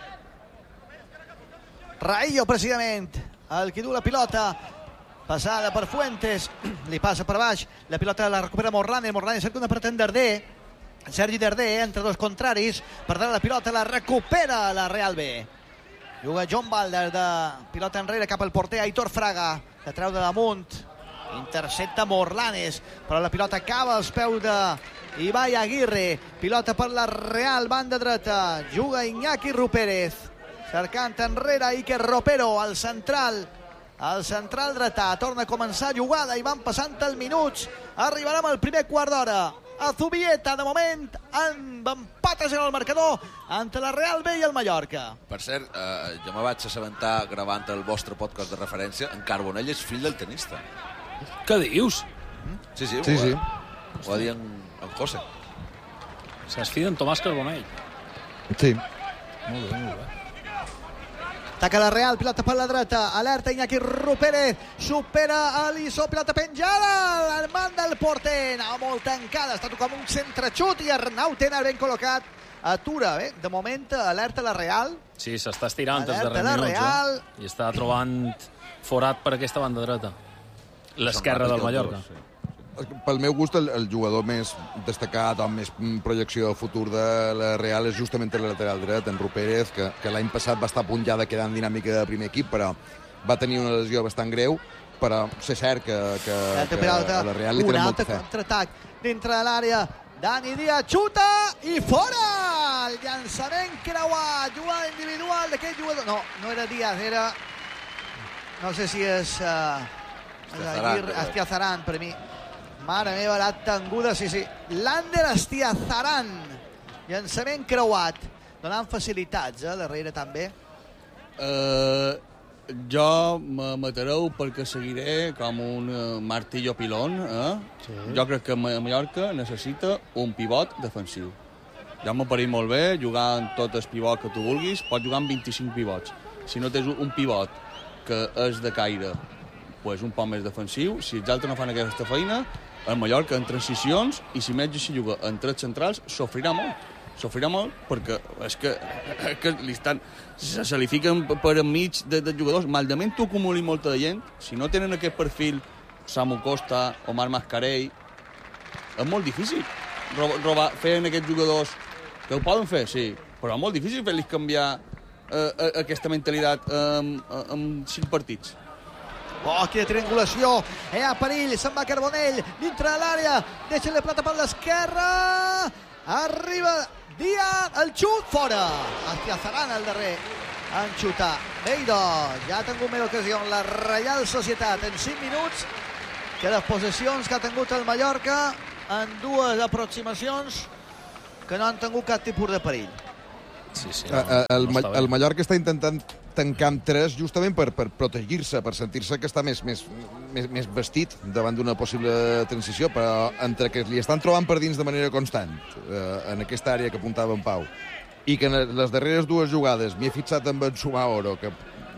Raillo, precisament, el qui du la pilota, passada per Fuentes, li passa per baix, la pilota la recupera Morlanes, Morlanes cerca una per en Darder, Sergi Darder, entre dos contraris, perdrà la pilota, la recupera la Real B. Juga John Balder de pilota enrere cap al porter Aitor Fraga, que treu de damunt, intercepta Morlanes, però la pilota acaba als peus de Ibai Aguirre, pilota per la Real, banda dreta, juga Iñaki Rupérez, cercant enrere Iker Ropero, al central, al central dretà, torna a començar jugada i van passant els minuts, arribarem al primer quart d'hora. A Zubieta, de moment, amb empates en el marcador entre la Real B i el Mallorca. Per cert, eh, jo me vaig assabentar gravant el vostre podcast de referència, en Carbonell és fill del tenista. Què dius? Sí, sí, Sí, ho, sí. Va, ho va dir en, en José. Saps fill d'en Tomàs Carbonell. Sí. Molt bé, molt bé. Ataca la Real, pilota per la dreta, alerta Iñaki Rupérez, supera Alisson, pilota penjada, al manda el porter, anava molt tancada, està tocant un centrexut i Arnau Tenar ben col·locat, atura, bé, de moment alerta la Real. Sí, s'està estirant els Alerta darrers la minuts. Real. Eh? I està trobant forat per aquesta banda dreta. L'esquerra del Mallorca. Pel meu gust, el, el jugador més destacat o amb més projecció del futur de la Real és justament el lateral dret, en Rupérez, que, que l'any passat va estar a punt ja de quedar en dinàmica de primer equip, però va tenir una lesió bastant greu, però sé cert que, que, que a la Real li tenen molta fe. Un altre contraatac dintre de l'àrea, Dani Díaz xuta i fora! El llançament creuat, jugada individual d'aquest jugador. No, no era Díaz, era... No sé si és... Uh, Estiazaran, Estiazaran, per mi. Mare meva, l'ha tenguda, sí, sí. Lander Estiazaran. Llançament creuat. Donant facilitats, eh, darrere també. Eh, jo me matareu perquè seguiré com un uh, martillo pilón. Eh? Sí. Jo crec que Mallorca necessita un pivot defensiu. Ja m'ha parit molt bé jugar en tot el pivot que tu vulguis, pots jugar amb vint-i-cinc pivots. Si no tens un pivot que és de caire, pues un poc més defensiu, si els altres no fan aquesta feina, el Mallorca en transicions, i si més si juga en tres centrals, sofrirà molt. Sofrirà molt perquè és que, és que li estan, se, se li fiquen per enmig de, de jugadors. Malament tu acumulis molta de gent, si no tenen aquest perfil, Samu Costa, Omar Mascarell, és molt difícil robar, robar, fer en aquests jugadors, que ho poden fer, sí, però és molt difícil fer-los canviar eh, aquesta mentalitat en, en cinc partits. Oh, quina triangulació, eh, a perill, se'n va Carbonell, dintre de l'àrea, deixa la plata per l'esquerra, arriba Díaz, el xut, fora, Estiazaran al darrer, en xutar, Beiro, ja ha tingut més ocasió, la Reial Societat, en cinc minuts, que les possessions que ha tingut el Mallorca, en dues aproximacions, que no han tingut cap tipus de perill. Sí, sí, No, no, el, no el, el Mallorca està intentant tancar amb tres justament per, per protegir-se, per sentir-se que està més, més, més, més vestit davant d'una possible transició, però entre que li estan trobant per dins de manera constant eh, en aquesta àrea que apuntava en Pau, i que en les darreres dues jugades m'hi he fixat amb en Sumaoro, que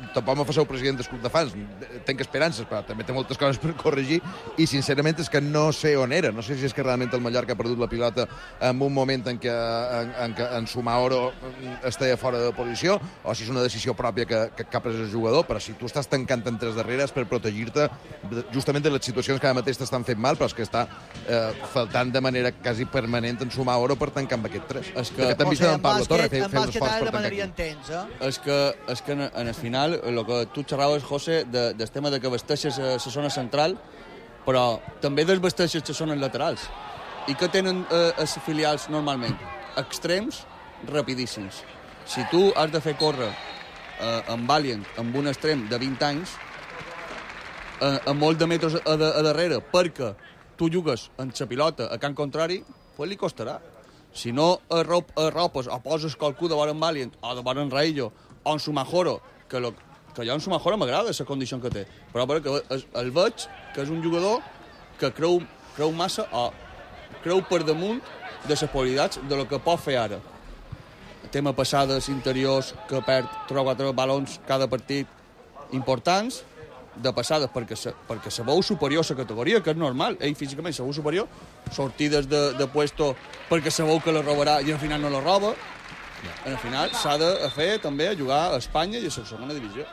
tampoc me faceu president del club de fans, tinc esperances, però també té moltes coses per corregir, i sincerament és que no sé on era, no sé si és que realment el Mallorca ha perdut la pilota en un moment en què en, en, en Sumaoro estava fora de posició, o si és una decisió pròpia que, que, que ha pres el jugador, però si tu estàs tancant en tres darreres per protegir-te justament de les situacions que ara mateix t'estan fent mal, però és que està eh, faltant de manera quasi permanent en Sumaoro per tancar amb aquest tres. És que, que o sigui, en bàsquet, en bàsquet ara demanaria temps, eh? És que, és que en, en el final, el que tu xerraves, José, de, del tema de que vesteixes a la zona central, però també desvesteixes les zones laterals. I què tenen eh, els filials normalment? Extrems rapidíssims. Si tu has de fer córrer eh, en Valiant amb un extrem de vint anys, eh, a molt de metres a, a, a darrere, perquè tu jugues en la pilota a camp contrari, pues li costarà. Si no arrop, arropes o poses qualcú de vora en Valiant o de vora en Raillo o en Sumajoro, que, lo, que jo en Sumajoro m'agrada la condició que té, però perquè el, el veig que és un jugador que creu, creu massa o creu per damunt de les possibilitats de lo que pot fer ara. El tema passades interiors que perd tres o quatre balons cada partit importants, de passades perquè se, perquè se veu superior a la categoria, que és normal, ell físicament se veu superior, sortides de, de puesto perquè se veu que la robarà i al final no la roba. Al final s'ha de fer també a jugar a Espanya i a la segona divisió.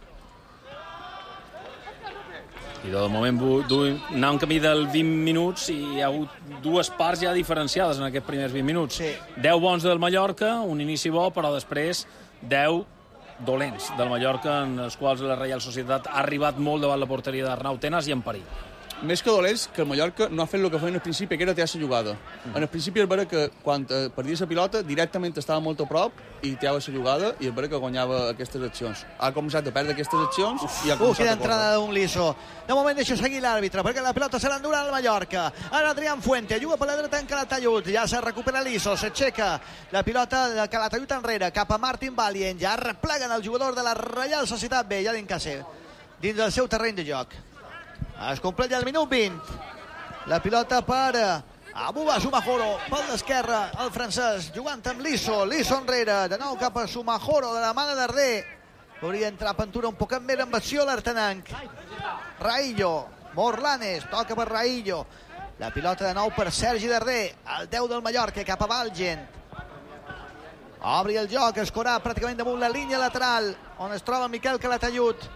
I de moment anar un camí del vint minuts i hi ha hagut dues parts ja diferenciades en aquests primers vint minuts. Sí. deu bons del Mallorca, un inici bo, però després deu dolents del Mallorca, en els quals la Reial Societat ha arribat molt davant la porteria d'Arnau Tenas i en perill. Més que dolents, que el Mallorca no ha fet el que feia en el principi, que era tirar la jugada. Mm. En el principi és vera que quan eh, perdia la pilota directament estava molt a prop i tirava la jugada i és vera que guanyava aquestes accions. Ha començat a perdre aquestes accions Uf, i ha començat quina a córrer. entrada d'un liso. De moment deixa seguir l'àrbitre perquè la pilota se l'endurà al Mallorca. Ara Adrián Fuente juga per la dreta en Calatayud, ja se recupera l'Iso, s'aixeca la pilota de Calatayud enrere cap a Martin Valient, ja repleguen el jugador de la Reial Societat B, ja d'Incasser, dins del seu terreny de joc. Es completa el minut vint. La pilota per Abuba Sumajoro, per l'esquerra, el francès, jugant amb l'Iso, l'Iso enrere, de nou cap a Sumajoro, de la mà de Darder. Hauria d'entrar a Pentura un poquet més amb acció l'Artenanc. Raillo, Morlanes, toca per Raillo. La pilota de nou per Sergi Darder, el deu del Mallorca, cap a Valgent. Obri el joc, escorà pràcticament damunt la línia lateral, on es troba Miquel Calatayud.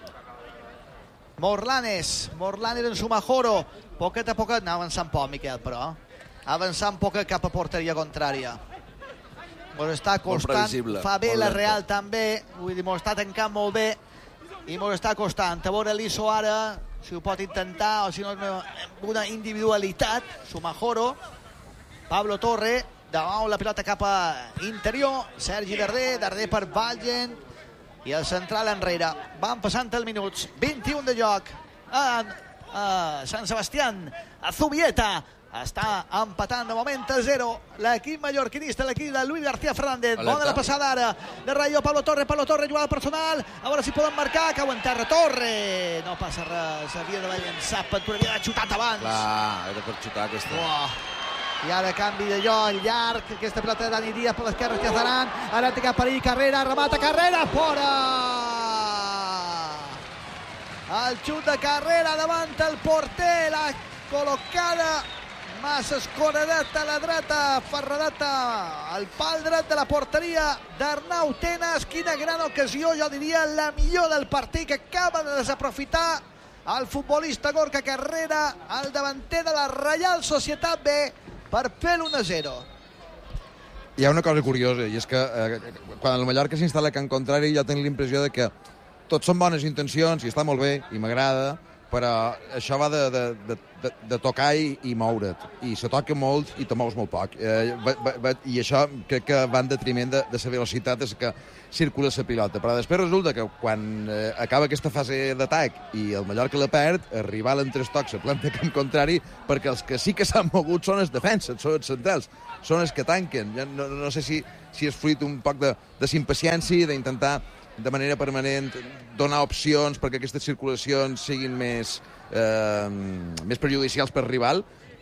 Morlanes, Morlanes en Sumajoro, poquet a poquet, anava avançant poc Miquel, però avançant poquet cap a porteria contrària. Mos està costant, fa bé la Real també, vull dir, mos està tancant molt bé i mos està costant. A veure l'Iso ara, si ho pot intentar, o si no, una individualitat. Sumajoro, Pablo Torre, davant la pilota cap a interior, Sergi Darder, Darder per Valgent, i el central enrere. Van passant els minuts, vint-i-un de joc a, a Sant Sebastián, a Zubieta està empatant de moment a zero l'equip mallorquinista, l'equip de Luis García Fernández. Alerta. Bona la passada ara de Rayo, Pablo Torre, Pablo Torre, jugada personal, a veure si poden marcar, cau en terra Torre, no passa res, havia de llançar Pentura, havia de xutat abans. Clar, era per xutar aquesta. Oh. I ara canvi de lloc, llarg, aquesta pilota de Dani Díaz per l'esquerra, Estiazaran, ara té cap perill, Carrera, remata Carrera, fora! El xut de Carrera davant el porter, la col·locada massa escoradeta a la dreta, ferradeta al pal dret de la porteria d'Arnau Tenas. Quina gran ocasió, jo diria la millor del partit, que acaba de desaprofitar el futbolista Gorka Carrera, el davanter de la Reial Societat B, per fer l'u a zero. Hi ha una cosa curiosa, i és que eh, quan el Mallorca s'instal·la a camp contrari jo tinc l'impressió de que tots són bones intencions i està molt bé i m'agrada, però això va de, de, de, de, de tocar i, i moure't, i se toca molt i te mous molt poc, eh, va, va, va, i això crec que va en detriment de, de la velocitat és que circula la pilota, però després resulta que quan eh, acaba aquesta fase d'atac i el Mallorca la perd, arribar a l'entrestoc se planta camp contrari, perquè els que sí que s'han mogut són els defenses, són els centrals, són els que tanquen. Jo no, no sé si, si és fruit un poc de, de impaciència, d'intentar de manera permanent donar opcions perquè aquestes circulacions siguin més, eh, més perjudicials per rival,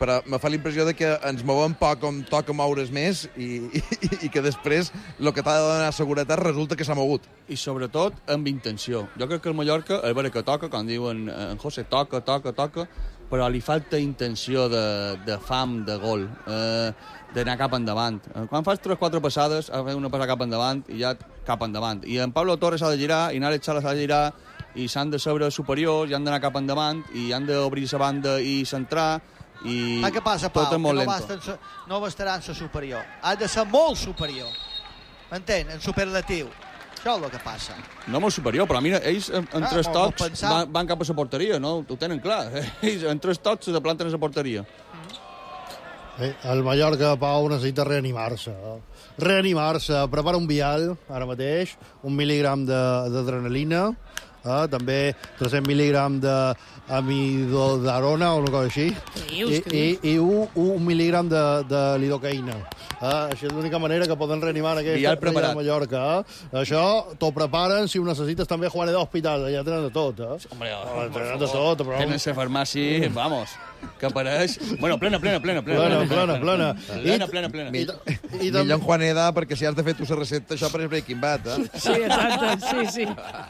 però me fa la impressió de que ens movem poc com toca moure's més i, i, i que després el que t'ha de donar seguretat resulta que s'ha mogut. I sobretot amb intenció. Jo crec que el Mallorca, a veure que toca, com diuen en José, toca, toca, toca, però li falta intenció de, de fam, de gol, eh, d'anar cap endavant. Quan fas tres o quatre passades, has de fer una passada cap endavant i ja cap endavant. I en Pablo Torres s'ha de girar, i Naret Sala s'ha de girar, i s'han de saber superiors, i han d'anar cap endavant, i han d'obrir la banda i centrar, i ah, què passa, Pau? tot és molt que no, lento. basten, no bastarà en ser superior. Ha de ser molt superior. M'entén? En superlatiu. Això és el que passa. No molt superior, però mira, ells en, en Ah, tres molt- molt tocs pensat. van, van cap a la porteria, no? Ho tenen clar. Ells en tres tocs se planten a la porteria. Eh, el Mallorca, Pau, necessita reanimar-se. eh? Reanimar-se. Prepara un vial, ara mateix, un mil·ligram de- d'adrenalina, eh? també tres-cents mil·ligram d'amidodarona o una cosa així, dius? i, Què i, i un, un mil·ligram de, de lidocaïna. Eh? Això és l'única manera que poden reanimar aquesta Vial preparat. Real Mallorca. Eh? Això t'ho preparen si ho necessites també a Juanet d'Hospital, allà tenen de tot. Eh? Hombre, Oh, tenen de tot, però... Tenen la farmàcia, vamos, que apareix... Bueno, plena, plena, plena. Plena, plena, plena. Plena, plena, plena. I, i, Millor en Juaneda, perquè si has de fer tu la recepta, això per Breaking Bad, eh? Sí, exacte, sí, sí.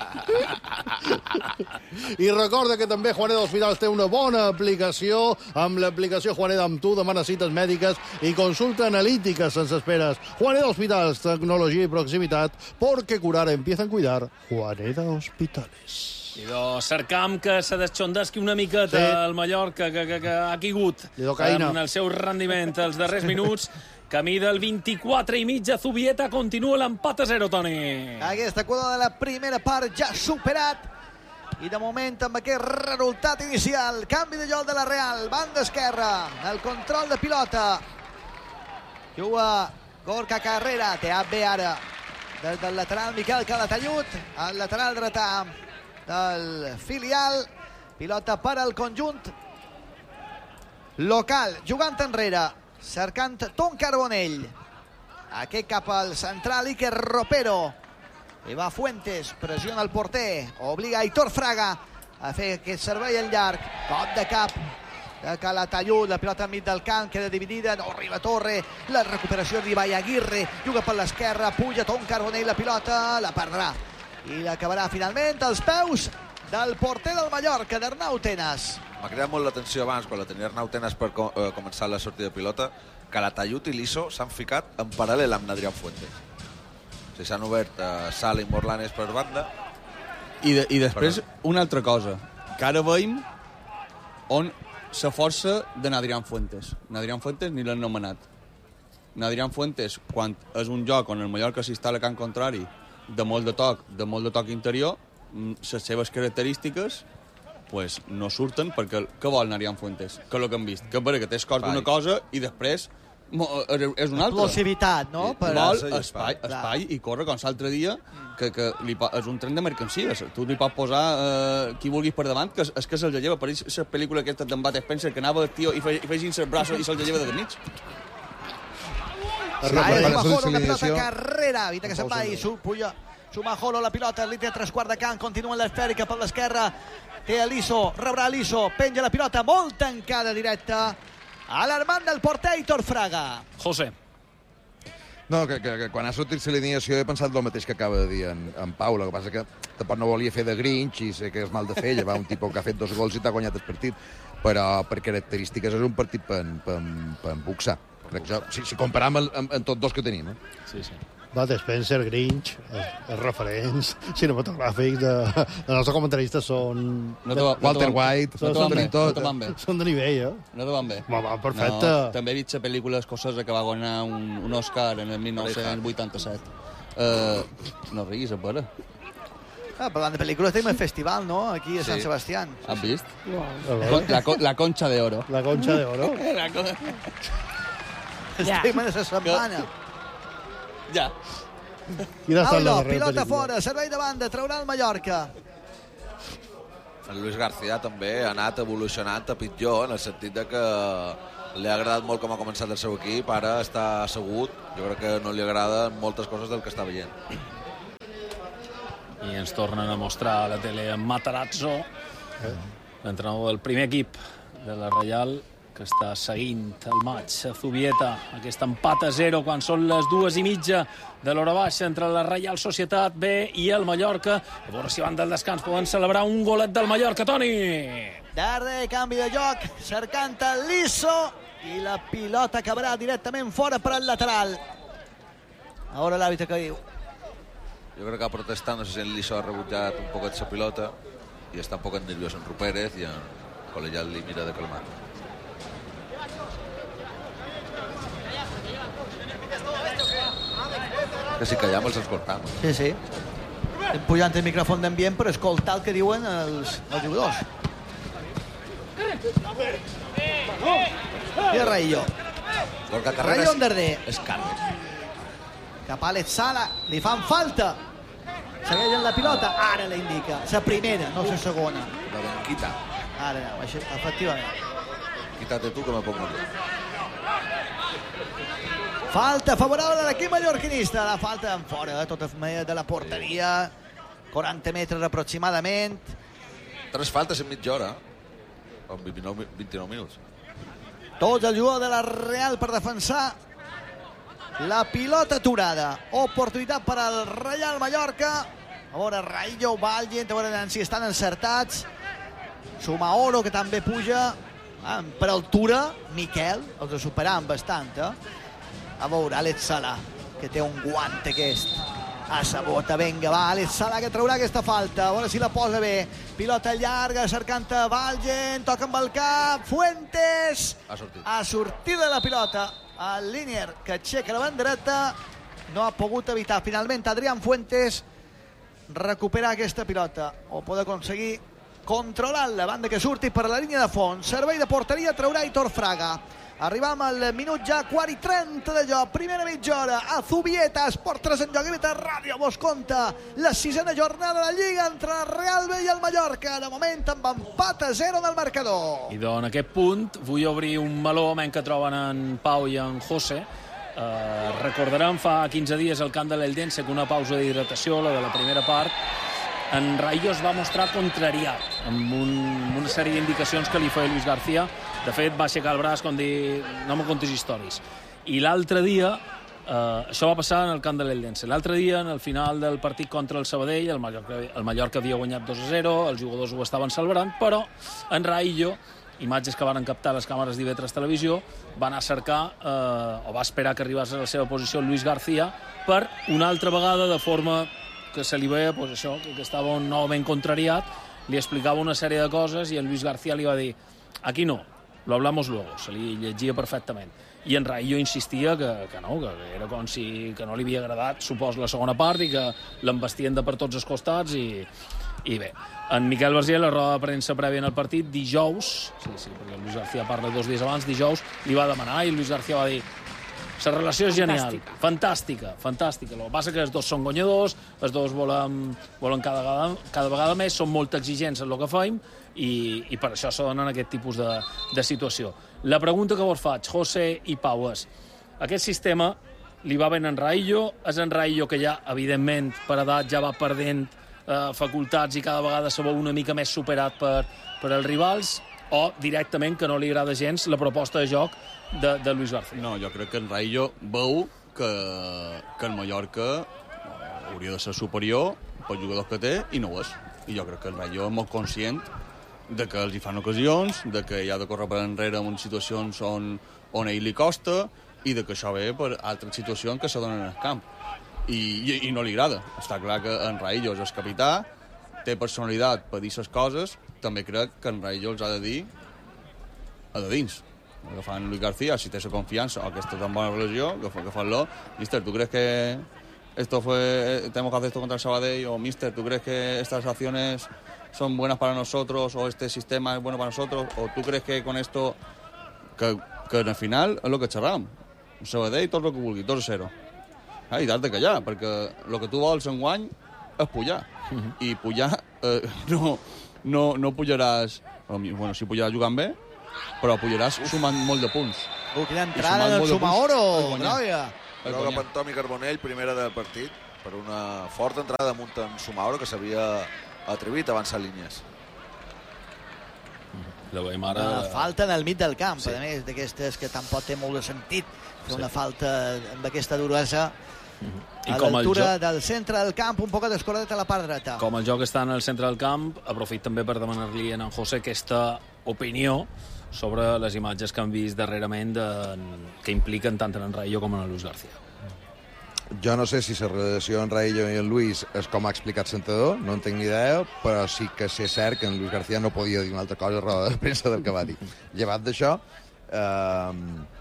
I recorda que també Juanet Hospitals té una bona aplicació. Amb l'aplicació Juanet amb tu demana cites mèdiques i consulta analítica sense esperes. Juanet Hospitals, tecnologia i proximitat, porque curar empieza en cuidar. Juanet Hospitales. I do cercam que se deschondesqui una miqueta Sí. el Mallorca, que, que, que ha caigut Lidocaïna. en el seu rendiment els darrers minuts. Camí del vint-i-quatre i mig a Zubieta, continua l'empat a zero, Toni. Aquesta quota de la primera part ja superat. I de moment amb aquest resultat inicial, canvi de lloc de la Real, banda esquerra, el control de pilota. Juga Gorka Carrera, té A B ara. Des del lateral Miquel Calatayud, al lateral dretà del filial. Pilota per al conjunt local, jugant enrere, cercant Tom Carbonell. Aquest cap al central, Iker Ropero. I va Fuentes, pressiona el porter, obliga Aitor Fraga a fer aquest servei en llarg. Cop de cap de Calatayud, la pilota enmig del camp, queda dividida, no arriba Torre, la recuperació d'Ibai Aguirre, juga per l'esquerra, puja Tom Carbonell, la pilota la perdrà. I l'acabarà finalment als peus del porter del Mallorca, d'Arnau Tenas. M'ha cridat molt l'atenció abans, quan la tenia Arnau Tenas per co eh, començar la sortida de pilota, Calatayud i Liso s'han ficat en paral·lel amb Adrián Fuentes. O sigui, s'han obert eh, Sala i Morlanes per banda. I, de, I després, una altra cosa, que ara veiem on la força de Adrián Fuentes. Adrián Fuentes ni l'han nomenat. Adrián Fuentes, quan és un joc on el Mallorca s'instal·la a camp contrari, de molt de toc, de molt de toc interior, les seves característiques pues, no surten perquè què vol Adrián Fuentes? Que és el que hem vist. Que, que té escort d'una cosa i després és una altra. Explosivitat, no? Sí, Per... Vol i espai, espai. espai i corre com l'altre dia, que, que li, po- és un tren de mercancies. Tu li pots posar eh, qui vulguis per davant, que és, és que se'l lleva. Per això la pel·lícula aquesta d'en Bud Spencer, que anava el tio i feia, i feia els braços i se'l lleva de mig. Ahí Para el la Majoro, una pilota solidarització. carrera, evita que se'n vagi, su, puja Sumajoro, la pilota, línia tres quart de camp, continua l'esfèrica per l'esquerra, té Aliso, rebrà Aliso, penja la pilota, molt tancada directa, alarmant del porter Aitor Fraga. José. No, que, que, que quan ha sortit l'alineació he pensat el mateix que acaba de dir en, en Pau. El que passa que tampoc no volia fer de Grinch i sé que és mal de fer, llevar un tipus que ha fet dos gols i t'ha guanyat el partit, però per característiques és un partit per, per, per boxar. Crec que jo, si, si comparam amb, amb, amb tots dos que tenim. Eh? Sí, sí. Bud Spencer, Grinch, els, els referents cinematogràfics de, de nostres comentaristes són, No te va- no Walter te va- White, no te ho van bé, tenim tot. no te van bé. són de nivell, eh? No te van bé. Va, va, perfecte. No, també he vist la pel·lícula escocesa que va guanyar un, un Oscar en el dinou vuitanta-set. Uh, no riguis, a veure. Ah, parlant de pel·lícules, tenim el festival, no?, aquí a Sant Sí. Sebastián. Has vist? A veure, Con- La, co- la concha de oro. la concha de oro. La co- Ja. Estem en la setmana. ja. Quina ha estat la Aulo, darrera pilota pel·lícula? fora, servei de banda, traurà el Mallorca. En Luis García també ha anat evolucionant a pitjor, en el sentit de que li ha agradat molt com ha començat el seu equip, ara està assegut, jo crec que no li agraden moltes coses del que està veient. I ens tornen a mostrar a la tele en Matarazzo, l'entrenador del primer equip de la Reial, que està seguint el maig a Zubieta, aquest empat a zero quan són les dues i mitja de l'hora baixa entre la Reial Societat B i el Mallorca. A veure si van del descans poden celebrar un golet del Mallorca, Toni! Darrer canvi de joc, cercant el Liso, i la pilota acabarà directament fora per al lateral. A veure l'àrbitre que diu. Jo crec que protestant, no sé si el Liso ha rebutjat un poquet la pilota i està un poquet nerviós en Rupérez i en col·legiat li mira de calmar. Que si callem els escoltam. Sí, sí. Estem pujant el micròfon d'ambient per escoltar el que diuen els, els jugadors. I el Raillo. Raillo en darrer. És Carles. Cap a Alex Sala, li fan falta. Segueix en la pilota, ara la indica. La primera, no la segona. La ben quita. Ara, efectivament. Quítate tu que me pongo yo. Falta favorable a l'equip mallorquinista. La falta en fora, de totes maneres, de la porteria. quaranta metres aproximadament. Tres faltes en mitja hora. O en vint-i-nou minuts. Tots els jugadors de la Real per defensar la pilota aturada. Oportunitat per al Real Mallorca. A veure, Raillo, Valgent, a veure si estan encertats. Sumaoro, que també puja. Ah, per altura, Miquel, els superant bastant, eh? A veure, Alex Sala, que té un guant aquest. A sabota, venga, va, Alex Sala, que traurà aquesta falta. A veure si la posa bé. Pilota llarga, cercant a Valgent, toca amb el cap. Fuentes. Ha sortit. Ha sortit de la pilota. El Linier, que aixeca la bandereta, no ha pogut evitar finalment Adrián Fuentes recuperar aquesta pilota o poder aconseguir controlar la banda que surti per la línia de fons. Servei de porteria traurà Hitor Fraga. Arribam al minut ja quart i trenta de joc, primera mitja hora a Zubieta, Esport tres en joc, i Beta Ràdio vos conta la sisena jornada de la Lliga entre el Real B i el Mallorca, de moment amb empat a zero del marcador. I doncs en aquest punt vull obrir un meló mentre que troben en Pau i en José. Eh, recordaran fa quinze dies al camp de l'Eldense que una pausa d'hidratació, la de la primera part, en Raillo es va mostrar contrariat amb, un, amb una sèrie d'indicacions que li feia Luis García. De fet, va aixecar el braç com dir no me contis històries. I l'altre dia, eh, això va passar en el camp de l'Eldense. L'altre dia, en el final del partit contra el Sabadell, el Mallorca, el Mallorca havia guanyat dos a zero, els jugadors ho estaven celebrant, però en Raillo, imatges que van captar les càmeres d'I V tres Televisió, va anar a cercar, eh, o va esperar que arribés a la seva posició Luis García per una altra vegada, de forma que se li veia pues, això, que estava novament contrariat, li explicava una sèrie de coses i en Luis García li va dir aquí no, lo hablamos luego, se li llegia perfectament. I en Raillo insistia que, que no, que era com si que no li havia agradat, supos, la segona part i que l'embastien de per tots els costats i, i bé. En Miquel Vergé, la roda de premsa prèvia en el partit, dijous, sí, sí, perquè Luis García parla dos dies abans, dijous, li va demanar i Luis García va dir la relació és genial, fantàstica, fantàstica. El que passa que els dos són guanyadors, els dos volen, volen cada, vegada, cada vegada més, són molt exigents en el que fem i, i per això se donen aquest tipus de, de situació. La pregunta que vos faig, José i Pau, és aquest sistema li va ben en Raillo? És en Raillo que ja, evidentment, per edat ja va perdent eh, facultats i cada vegada se veu una mica més superat per, per els rivals? O directament que no li agrada gens la proposta de joc de, de Luis García? No, jo crec que en Raillo veu que, que el Mallorca hauria de ser superior pels jugadors que té i no ho és. I jo crec que el Raillo és molt conscient de que els hi fan ocasions, de que hi ha de córrer per enrere en situacions on, on a ell li costa i de que això ve per altres situacions que se donen al camp. I, i, i no li agrada. Està clar que en Raillo és el capità, té personalitat per dir les coses, també crec que en Raillo els ha de dir a de dins. Que fan Luis García, si té la confianza o que està tan bona relació, que, que fan-lo. Mister, ¿tú crees que esto fue, tenemos que hacer esto contra el Sabadell? O Mister, ¿tú crees que estas acciones son buenas para nosotros? O este sistema es bueno para nosotros? O ¿tú crees que con esto, que, que en el final és el que xerram? El Sabadell, tot el que vulgui, dos a zero. Ah, I t'has de callar, perquè el que tu vols enguany és pujar. Uh-huh. I pujar eh, no, no, no pujaràs, bueno, sí pujaràs jugant bé, però pujaràs sumant molt de punts. Uh, quina entrada del Sumaoro, noia. Groga per Tomi Carbonell, primera del partit, per una forta entrada damunt en Sumaoro, que s'havia atrevit a avançar línies. La veiem ara... Una falta en el mig del camp, sí. A més d'aquestes que tampoc té molt de sentit fer sí. una falta amb aquesta duresa. Mm-hmm. A l'altura joc... del centre del camp, un poc descordat a la part dreta. Com el joc està en el centre del camp, aprofit també per demanar-li a en José aquesta opinió sobre les imatges que han vist darrerament de... que impliquen tant en Raillo com en Luis García. Jo no sé si la relació en Raillo i en Luis és com ha explicat Santador, no en tinc ni idea, però sí que sé cert que en Luis García no podia dir una altra cosa a roda de premsa del que va dir. Llevat d'això, eh,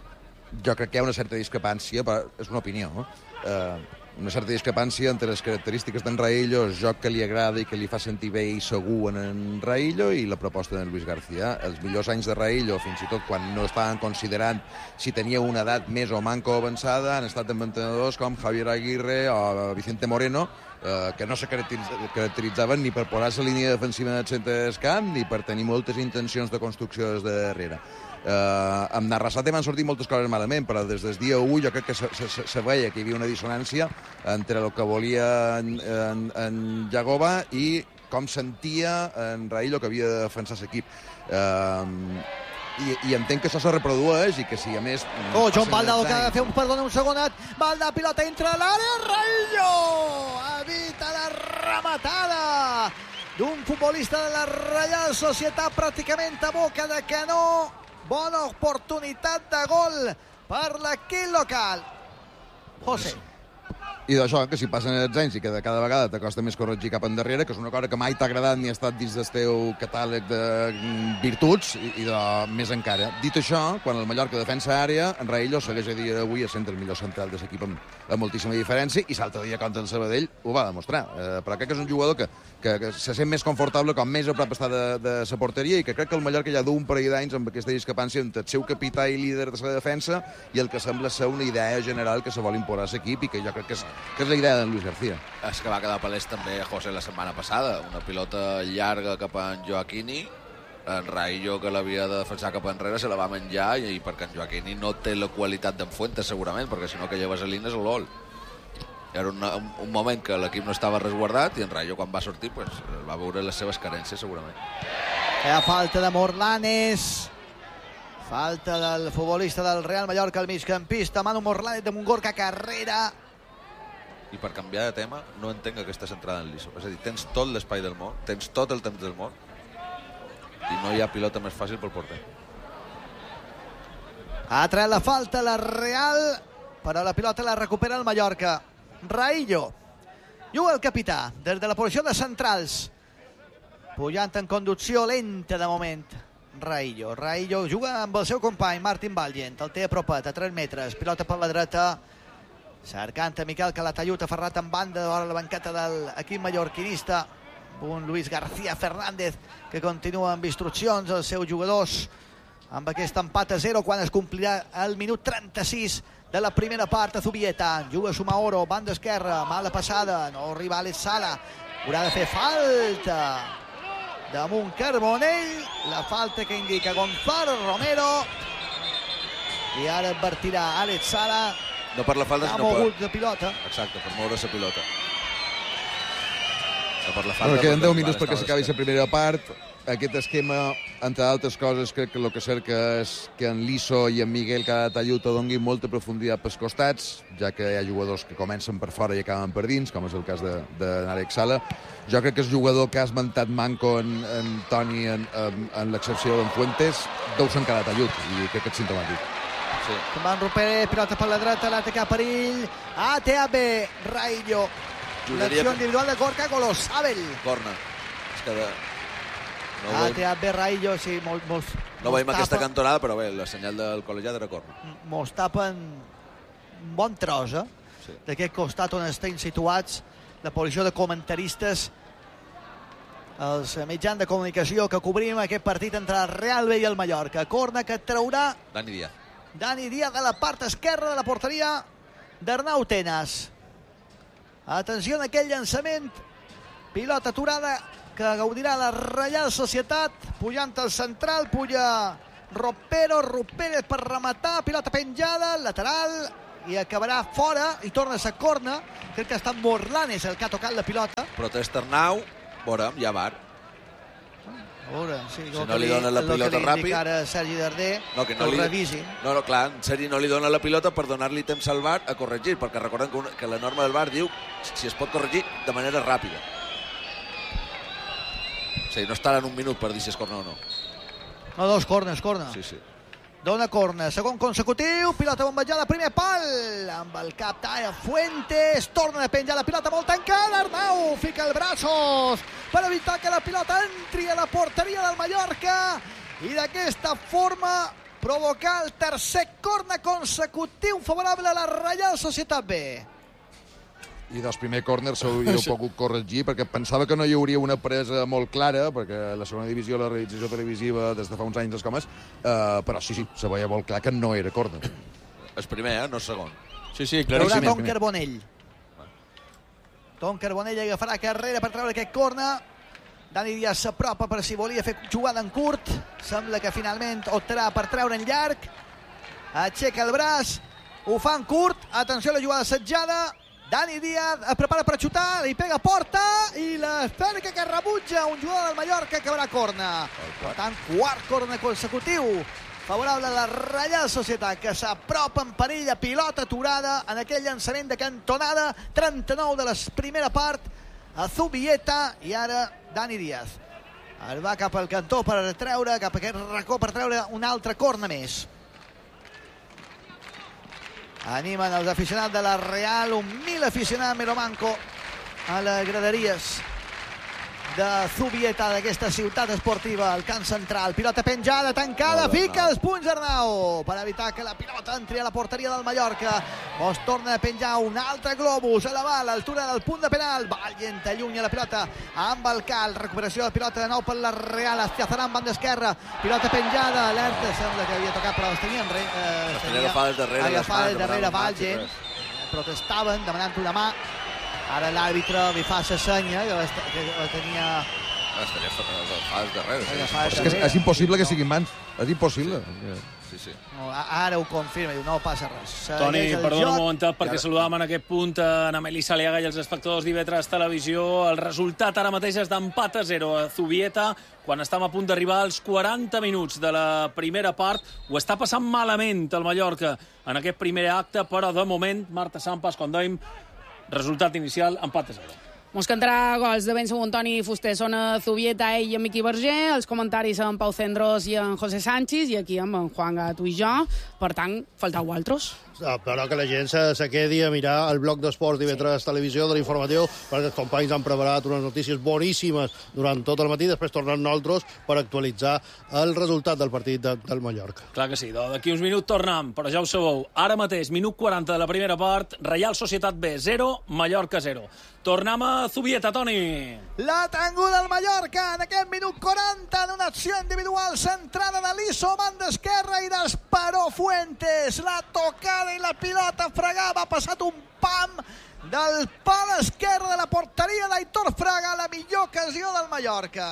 jo crec que hi ha una certa discrepància, però és una opinió, no? Eh, una certa discrepància entre les característiques d'en Raillo, el joc que li agrada i que li fa sentir bé i segur en en Raillo, i la proposta d'en Luis García. Els millors anys de Raillo, fins i tot quan no estaven considerant si tenia una edat més o manco avançada, han estat amb entrenadors com Javier Aguirre o Vicente Moreno, eh, que no se caracteritzaven ni per posar-se a línia defensiva en el centre del camp ni per tenir moltes intencions de construcció des de darrere. Uh, amb Narrasate m'han sortit moltes coses malament, però des del dia u jo crec que se, se, se veia que hi havia una dissonància entre el que volia en, en, en Jagoba i com sentia en Raillo que havia de defensar l'equip. Uh, i, i entenc que això se reprodueix i que si a més... Oh, John Balda que ha de fer un perdona un segonet. Balda, pilota entra a l'àrea, Raillo evita la rematada d'un futbolista de la Reial Societat pràcticament a boca de canó. Bona oportunitat de gol per l'equip local. José. I d'això, que si passen els anys i que de cada vegada t'acosta més corregir cap endarrere, que és una cosa que mai t'ha agradat ni ha estat dins del teu catàleg de virtuts, i, i de més encara. Dit això, quan el Mallorca defensa àrea, en Raillo segueix a dia d'avui essent el millor central de l'equip amb, amb moltíssima diferència, i l'altre dia contra el Sabadell ho va demostrar. Eh, però crec que és un jugador que, que, que se sent més confortable com més a prop està de, de la porteria, i que crec que el Mallorca ja du un parell d'anys amb aquesta discrepància entre el seu capità i líder de la defensa i el que sembla ser una idea general que se vol imposar a l'equip, i que jo crec que és que és la idea d'en Luis García. És que va quedar palès també José la setmana passada, una pilota llarga cap a en Joaquini, en Raillo que l'havia de defensar cap enrere se la va menjar, i perquè en Joaquini no té la qualitat d'en Fuentes segurament, perquè si no que lleves a línies el gol. Era un, un, un moment que l'equip no estava resguardat i en Raillo quan va sortir pues, va veure les seves carències segurament. Hi ha falta de Morlanes, falta del futbolista del Real Mallorca, el migcampista Manu Morlanes de Gorka Carrera. I per canviar de tema, no entenc aquesta centrada en liso. És a dir, tens tot l'espai del món, tens tot el temps del món, i no hi ha pilota més fàcil pel porter. Ha tret la falta la Real, però la pilota la recupera el Mallorca. Raillo juga el capità des de la posició de centrals, pujant en conducció lenta de moment. Raillo, Raillo juga amb el seu company Martin Valdient, el té apropat a tres metres, pilota per la dreta, cercant a Miquel Calatayud, aferrat en banda a la banqueta de l'equip mallorquinista, un Luis García Fernández que continua amb instruccions als seus jugadors amb aquest empat a zero quan es complirà el minut trenta-sis de la primera part. A Zubieta juga Sumaoro, banda esquerra, mala passada, no arriba Alex Sala, haurà de fer falta damunt Carbonell, la falta que indica Gonzalo Romero, i ara advertirà Alex Sala. No per la falta, ha sinó mogut per... de pilota. Exacte, per moure la pilota. No per la falta. Bueno, queden deu minuts perquè estava s'acabi la primera part. Aquest esquema, entre altres coses, crec que el que cerca és que en Liso i en Miguel Calatayud donin molta profunditat pels costats, ja que hi ha jugadors que comencen per fora i acaben per dins, com és el cas de, de Alex Sala. Jo crec que el jugador que ha esmentat Manco en, en Toni en, en, en l'excepció d'en Fuentes deu ser en Calatayud, i crec que és simptomàtic. Sí. Van Rupert, pilota per la dreta, l'ataca perill, A T A B, Raillo, l'acció individual de Gorka Golosabel. Corna. És que de... No A T A B, Raillo, sí, molt... molt no veiem aquesta cantonada, però bé, la senyal del col·legiat era corna. Mos tapen un bon tros, eh? Sí. D'aquest costat on estem situats, la posició de comentaristes, els mitjans de comunicació que cobrim aquest partit entre el Real B i el Mallorca. Corna que traurà Dani Díaz. Dani Díaz de la part esquerra de la porteria d'Arnau Tenas. Atenció en aquell llançament, pilota aturada que gaudirà la Reial Societat, pujant al central, puja Ropero, Ropérez per rematar, pilota penjada, lateral, i acabarà fora, i torna a ser corna. Crec que ha estat Morlanes el que ha tocat la pilota. Protesta Arnau, veurem, ja var. Veure, sí, si no li dona la pilota ràpid... Ara Sergi Darder, no, que, no que li, ho revisin. No, no, clar, en Sergi no li dona la pilota per donar-li temps al V A R a corregir, perquè recordem que, una, que la norma del V A R diu si es pot corregir de manera ràpida. O sigui, no estarà en un minut per dir si és corna o no. No, dos cornes, corna. Sí, sí. Dona corna, segon consecutiu, pilota bombejada, primer pal, amb el cap talla Fuentes, torna a penjar la pilota molt tancada, Arnau fica el braços per evitar que la pilota entri a la porteria del Mallorca i d'aquesta forma provocar el tercer corna consecutiu favorable a la Reial Societat B. I dels primers corners s'hauria pogut corregir perquè pensava que no hi hauria una presa molt clara, perquè la segona divisió, la realització televisiva des de fa uns anys és com és, eh, però sí, sí, se veia molt clar que no era corner. És primer, eh? No és segon. Sí, sí, claríssim. claríssim. Tom Carbonell. Tom Carbonell agafarà carrera per treure aquest corna. Dani Díaz s'apropa per si volia fer jugada en curt. Sembla que finalment optarà per treure en llarg. Aixeca el braç, ho fa en curt. Atenció a la jugada assetjada. Dani Díaz es prepara per xutar, li pega a porta i l'esperca que rebutja un jugador del Mallorca que haurà corna. Per tant, quart corna consecutiu favorable a la Reial Societat, que s'apropa en perill a pilota aturada en aquell llançament de cantonada, trenta-nou de la primera part, a Zubieta, i ara Dani Díaz. El va cap al cantó per treure, cap a aquest racó per treure un altre corna més. Animen els aficionats de la Real, un mil aficionats Miromanco a les graderies de Zubieta, d'aquesta ciutat esportiva, al camp central. Pilota penjada, tancada, fica els punts Arnau per evitar que la pilota entri a la porteria del Mallorca. Mos torna a penjar un altre globus elevat a l'altura del punt de penal. Valient allunya la pilota amb el cal, recuperació de pilota de nou per la Real, Estiazarà en banda esquerra, pilota penjada, alerta, sembla que havia tocat, però els tenien re, eh, les tenia agafades darrere, agafades darrere Valgent, protestaven demanant una mà. Ara l'àrbitre li fa la senya que la tenia... Les tenia agafades darrere. És, que és, és impossible que siguin mans. És impossible. Sí, sí. No, ara ho confirma, diu, no passa res. Toni, perdona un momentet, perquè ara... saludàvem en aquest punt en Ameli Saliaga i els espectadors d'I V tres Televisió. El resultat ara mateix és d'empat a zero a Zubieta, quan estem a punt d'arribar als quaranta minuts de la primera part. Ho està passant malament el Mallorca en aquest primer acte, però de moment, Marta Sampas, com dèiem, resultat inicial, empat a zero. Mos cantarà gols de ben segur Toni Fuster, són a Zubieta, ell i en Miqui Verger, els comentaris en Pau Cendros i en José Sánchez, i aquí amb en Juan Gato i jo. Per tant, faltau altres. Però que la gent se, se quedi a mirar el bloc d'esports d'I V tres Televisió, de l'informatiu, perquè els companys han preparat unes notícies boníssimes durant tot el matí, després tornen nosaltres per actualitzar el resultat del partit de, del Mallorca. Clar que sí, d'aquí uns minuts tornem, però ja ho sabeu, ara mateix, minut quaranta de la primera part, Reial Societat B zero, Mallorca zero. Tornem a Zubieta, Toni. La tanguda del Mallorca en aquest minut quaranta en una acció individual centrada de l'Iso, banda esquerra, i d'Esperó Fuentes. La tocada i la pilota fregava, ha passat un pam del pal esquerre de la porteria d'Aitor Fraga, la millor ocasió del Mallorca.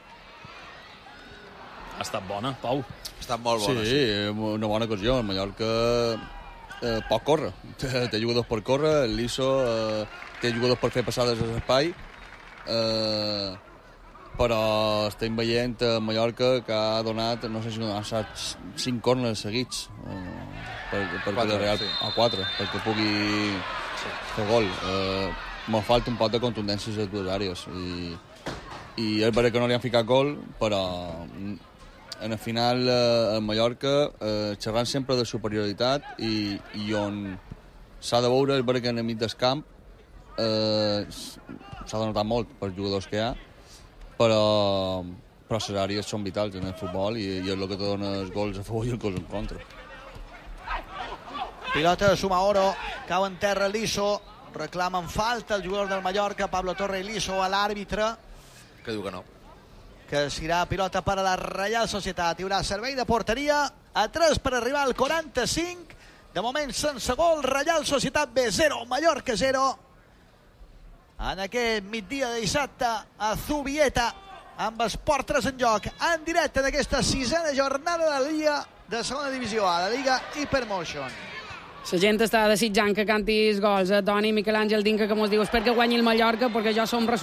Ha estat bona, Pau. Ha estat molt bona, sí. Sí, una bona ocasió. El Mallorca eh, pot córrer. Té, té jugadors per córrer, l'Iso eh, té jugadors per fer passades a l'espai, eh, però estem veient a Mallorca que ha donat, no sé si ha donat cinc corners seguits, eh, per, per quatre, Real, sí. a quatre, perquè pugui sí. fer gol. Eh, me falta un pot de contundència a les dues àrees, i, i és veritat que no li han ficat gol, però en el final eh, el Mallorca eh, xerrant sempre de superioritat, i, i on s'ha de veure és veritat que en el mig del camp eh, s'ha de notar molt per jugadors que hi ha, però, però les àrees són vitals en el futbol, i, i és el que te dona els gols a favor i els gols en contra. Pilota de Sumaoro, cau en terra l'Iso, reclamen falta el jugador del Mallorca, Pablo Torre i l'Iso, a l'àrbitre, que diu que no, que serà pilota per a la Reial Societat. Hi haurà servei de porteria a tres per arribar al quaranta-cinc. De moment sense gol, Reial Societat B zero, Mallorca zero. En aquest migdia de dissabte a Zubieta, amb Esport tres en joc, en directe d'aquesta sisena jornada de la Lliga de segona divisió A, la Lliga Hypermotion. La gent està desitjant que cantis gols, eh? Toni, Miquel Àngel Dinca, que mos diu, espero que guanyi el Mallorca, perquè jo som